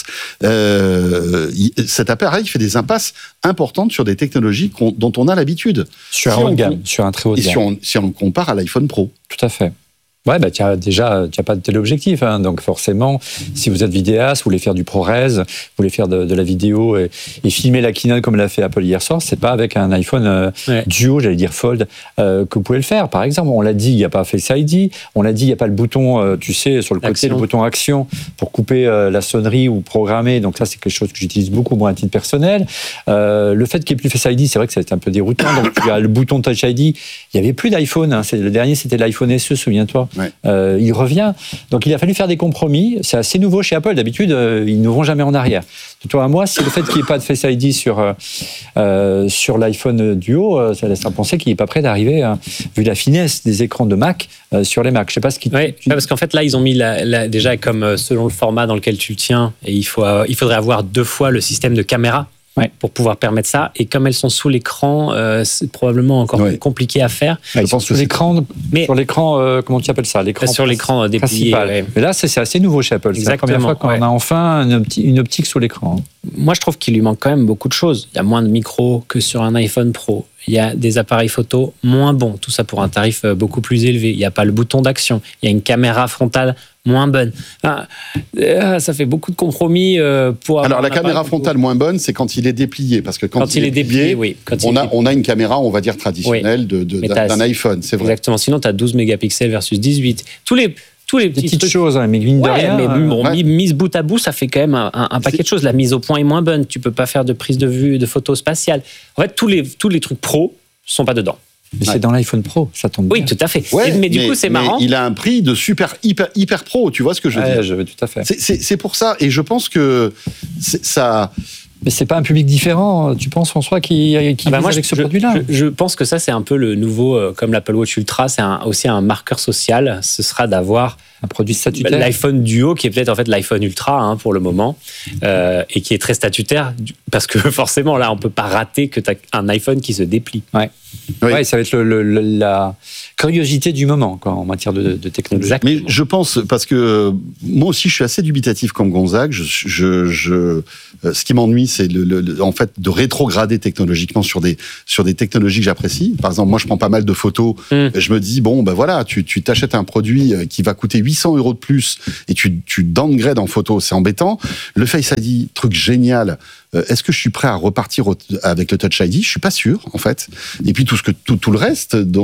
Euh, cet appareil fait des impasses importantes sur des technologies qu'on, dont on a l'habitude. Sur si un haut de gamme, sur un très haut de gamme. Et si on, si on compare à l'iPhone Pro. Tout à fait. Ouais, bah, t'as, déjà, tu n'as pas de téléobjectif, hein, donc forcément, si vous êtes vidéaste, vous voulez faire du ProRes, vous voulez faire de, de la vidéo et, et filmer la keynote comme l'a fait Apple hier soir, c'est pas avec un iPhone euh, ouais. Duo, j'allais dire Fold, euh, que vous pouvez le faire. Par exemple, on l'a dit, il n'y a pas Face I D, on l'a dit, il n'y a pas le bouton, euh, tu sais, sur le côté, action. Le bouton Action pour couper euh, la sonnerie ou programmer, donc ça, c'est quelque chose que j'utilise beaucoup, moi, à titre personnel. Euh, le fait qu'il n'y ait plus Face I D, c'est vrai que c'est un peu déroutant, donc tu as le bouton Touch I D, il n'y avait plus d'iPhone, hein, c'est, le dernier, c'était l'iPhone S E, souviens-toi. Ouais. Euh, il revient. Donc il a fallu faire des compromis. C'est assez nouveau chez Apple. D'habitude, euh, ils ne vont jamais en arrière. De toi à moi, si le fait qu'il n'y ait pas de Face I D sur, euh, sur l'iPhone Duo, euh, ça laisse à penser qu'il n'est pas prêt d'arriver, hein, vu la finesse des écrans de Mac, euh, sur les Mac. Je sais pas ce qui. Oui, tu... parce qu'en fait, là, ils ont mis la, la, déjà comme euh, selon le format dans lequel tu le tiens, et il, faut, euh, il faudrait avoir deux fois le système de caméra. Ouais. Pour pouvoir permettre ça. Et comme elles sont sous l'écran, euh, c'est probablement encore ouais. plus compliqué à faire. Ouais, je pense sous l'écran, mais sur l'écran, euh, comment tu appelles ça, l'écran sur l'écran euh, déplié. Ouais. Mais là, c'est, c'est assez nouveau chez Apple. Exactement. C'est la première fois qu'on ouais. a enfin une, opti- une optique sous l'écran. Moi, je trouve qu'il lui manque quand même beaucoup de choses. Il y a moins de micros que sur un iPhone Pro. Il y a des appareils photo moins bons, tout ça pour un tarif beaucoup plus élevé. Il n'y a pas le bouton d'action, il y a une caméra frontale moins bonne. Ah, ça fait beaucoup de compromis pour avoir. Alors la caméra frontale moins bonne, c'est quand il est déplié, parce que quand, quand il, il est déplié, déplié oui. Quand on, il a, est... on a une caméra, on va dire traditionnelle oui. de, de, d'un iPhone, c'est vrai. Exactement. Sinon, tu as douze mégapixels versus dix-huit. Tous les tous les des petites trucs. choses, hein, mais mine de ouais, rien. Mais bon, ouais. mise bout à bout, ça fait quand même un, un paquet de choses. La mise au point est moins bonne. Tu peux pas faire de prise de vue, de photos spatiales. En fait, tous les tous les trucs pro sont pas dedans. Mais ouais. c'est dans l'iPhone Pro, ça tombe oui, bien. Oui, tout à fait. Ouais, mais, mais du mais, coup, c'est marrant. Il a un prix de super hyper hyper pro, tu vois ce que je veux ouais, dire je veux tout à fait. C'est, c'est, c'est pour ça, et je pense que c'est, ça. Mais c'est pas un public différent, tu penses, François, qui, qui ah bah moi, avec je, ce produit-là je, je pense que ça, c'est un peu le nouveau, euh, comme l'Apple Watch Ultra, c'est un, aussi un marqueur social. Ce sera d'avoir un produit statutaire. L'iPhone Duo, qui est peut-être en fait l'iPhone Ultra hein, pour le moment, euh, et qui est très statutaire, parce que forcément, là, on peut pas rater que tu as un iPhone qui se déplie. Ouais. Oui. Ouais, ça va être le, le, le, la curiosité du moment quoi, en matière de, de technologie. Mais je pense, parce que moi aussi je suis assez dubitatif comme Gonzague, je, je, je, ce qui m'ennuie c'est le, le, en fait de rétrograder technologiquement sur des, sur des technologies que j'apprécie. Par exemple, moi je prends pas mal de photos, mm. je me dis, bon ben voilà, tu, tu t'achètes un produit qui va coûter huit cents euros de plus et tu, tu downgrades en photo, c'est embêtant. Le Face I D, truc génial. Est-ce que je suis prêt à repartir avec le Touch I D ? Je suis pas sûr, en fait. Et puis tout ce que tout, tout le reste, dont